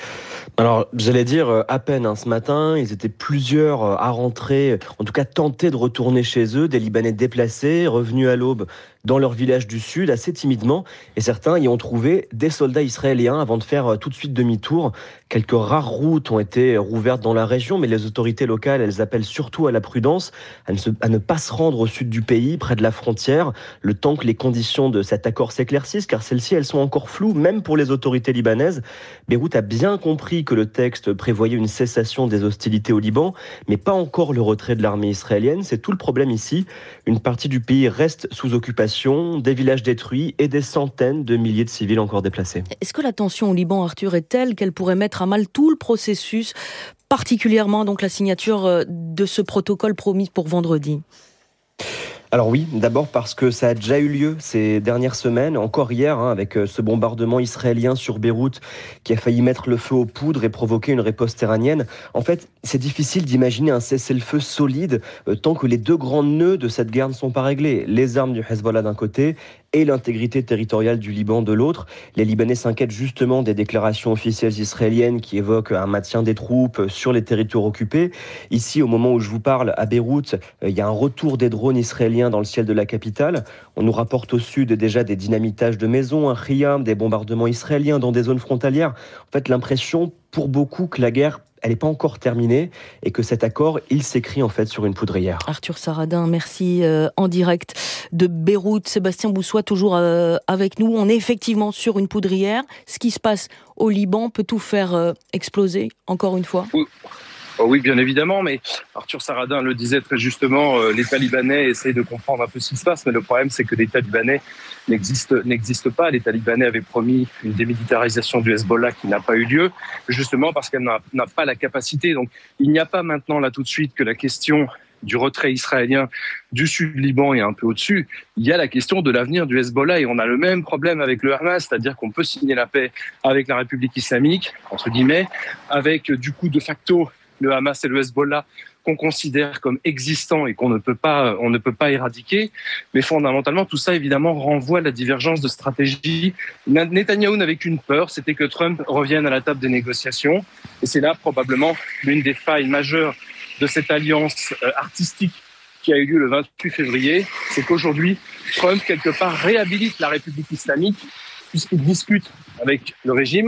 Speaker 13: Alors, j'allais dire à peine, hein, ce matin, ils étaient plusieurs à rentrer, en tout cas tenter de retourner chez eux, des Libanais déplacés, revenus à l'aube dans leur village du sud, assez timidement, et certains y ont trouvé des soldats israéliens avant de faire tout de suite demi-tour. Quelques rares routes ont été rouvertes dans la région, mais les autorités locales, elles appellent surtout à la prudence, à ne, se, à ne pas se rendre au sud du pays, près de la frontière, le temps que les conditions de cet accord s'éclaircissent, car celles-ci, elles sont encore floues, même pour les autorités libanaises. Beyrouth a bien compris que le texte prévoyait une cessation des hostilités au Liban, mais pas encore le retrait de l'armée israélienne. C'est tout le problème ici. Une partie du pays reste sous occupation, des villages détruits et des centaines de milliers de civils encore déplacés.
Speaker 3: Est-ce que la tension au Liban, Arthur, est telle qu'elle pourrait mettre à mal tout le processus, particulièrement donc la signature de ce protocole promis pour vendredi ?
Speaker 13: Alors oui, d'abord parce que ça a déjà eu lieu ces dernières semaines, encore hier, hein, avec ce bombardement israélien sur Beyrouth qui a failli mettre le feu aux poudres et provoquer une riposte iranienne. En fait, c'est difficile d'imaginer un cessez-le-feu solide euh, tant que les deux grands nœuds de cette guerre ne sont pas réglés. Les armes du Hezbollah d'un côté et l'intégrité territoriale du Liban de l'autre. Les Libanais s'inquiètent justement des déclarations officielles israéliennes qui évoquent un maintien des troupes sur les territoires occupés. Ici, au moment où je vous parle, à Beyrouth, il y a un retour des drones israéliens dans le ciel de la capitale. On nous rapporte au sud déjà des dynamitages de maisons, un Khiyam, des bombardements israéliens dans des zones frontalières. En fait, l'impression pour beaucoup que la guerre elle n'est pas encore terminée et que cet accord, il s'écrit en fait sur une poudrière.
Speaker 3: Arthur Saradin, merci euh, en direct de Beyrouth. Sébastien Boussois, toujours euh, avec nous. On est effectivement sur une poudrière. Ce qui se passe au Liban peut tout faire euh, exploser, encore une fois.
Speaker 12: Oui. Oh oui, bien évidemment, mais Arthur Saradin le disait très justement, euh, les Talibanais essayent de comprendre un peu ce qui se passe, mais le problème c'est que les Talibanais n'existent, n'existent pas. Les Talibanais avaient promis une démilitarisation du Hezbollah qui n'a pas eu lieu, justement parce qu'elle n'a, n'a pas la capacité. Donc il n'y a pas maintenant là tout de suite que la question du retrait israélien du sud Liban et un peu au-dessus, il y a la question de l'avenir du Hezbollah et on a le même problème avec le Hamas, c'est-à-dire qu'on peut signer la paix avec la République islamique, entre guillemets, avec du coup de facto le Hamas et le Hezbollah qu'on considère comme existants et qu'on ne peut pas, on ne peut pas éradiquer. Mais fondamentalement, tout ça, évidemment, renvoie à la divergence de stratégie. Netanyahou n'avait qu'une peur, c'était que Trump revienne à la table des négociations. Et c'est là, probablement, l'une des failles majeures de cette alliance artistique qui a eu lieu le vingt-huit février. C'est qu'aujourd'hui, Trump, quelque part, réhabilite la République islamique puisqu'il discute avec le régime.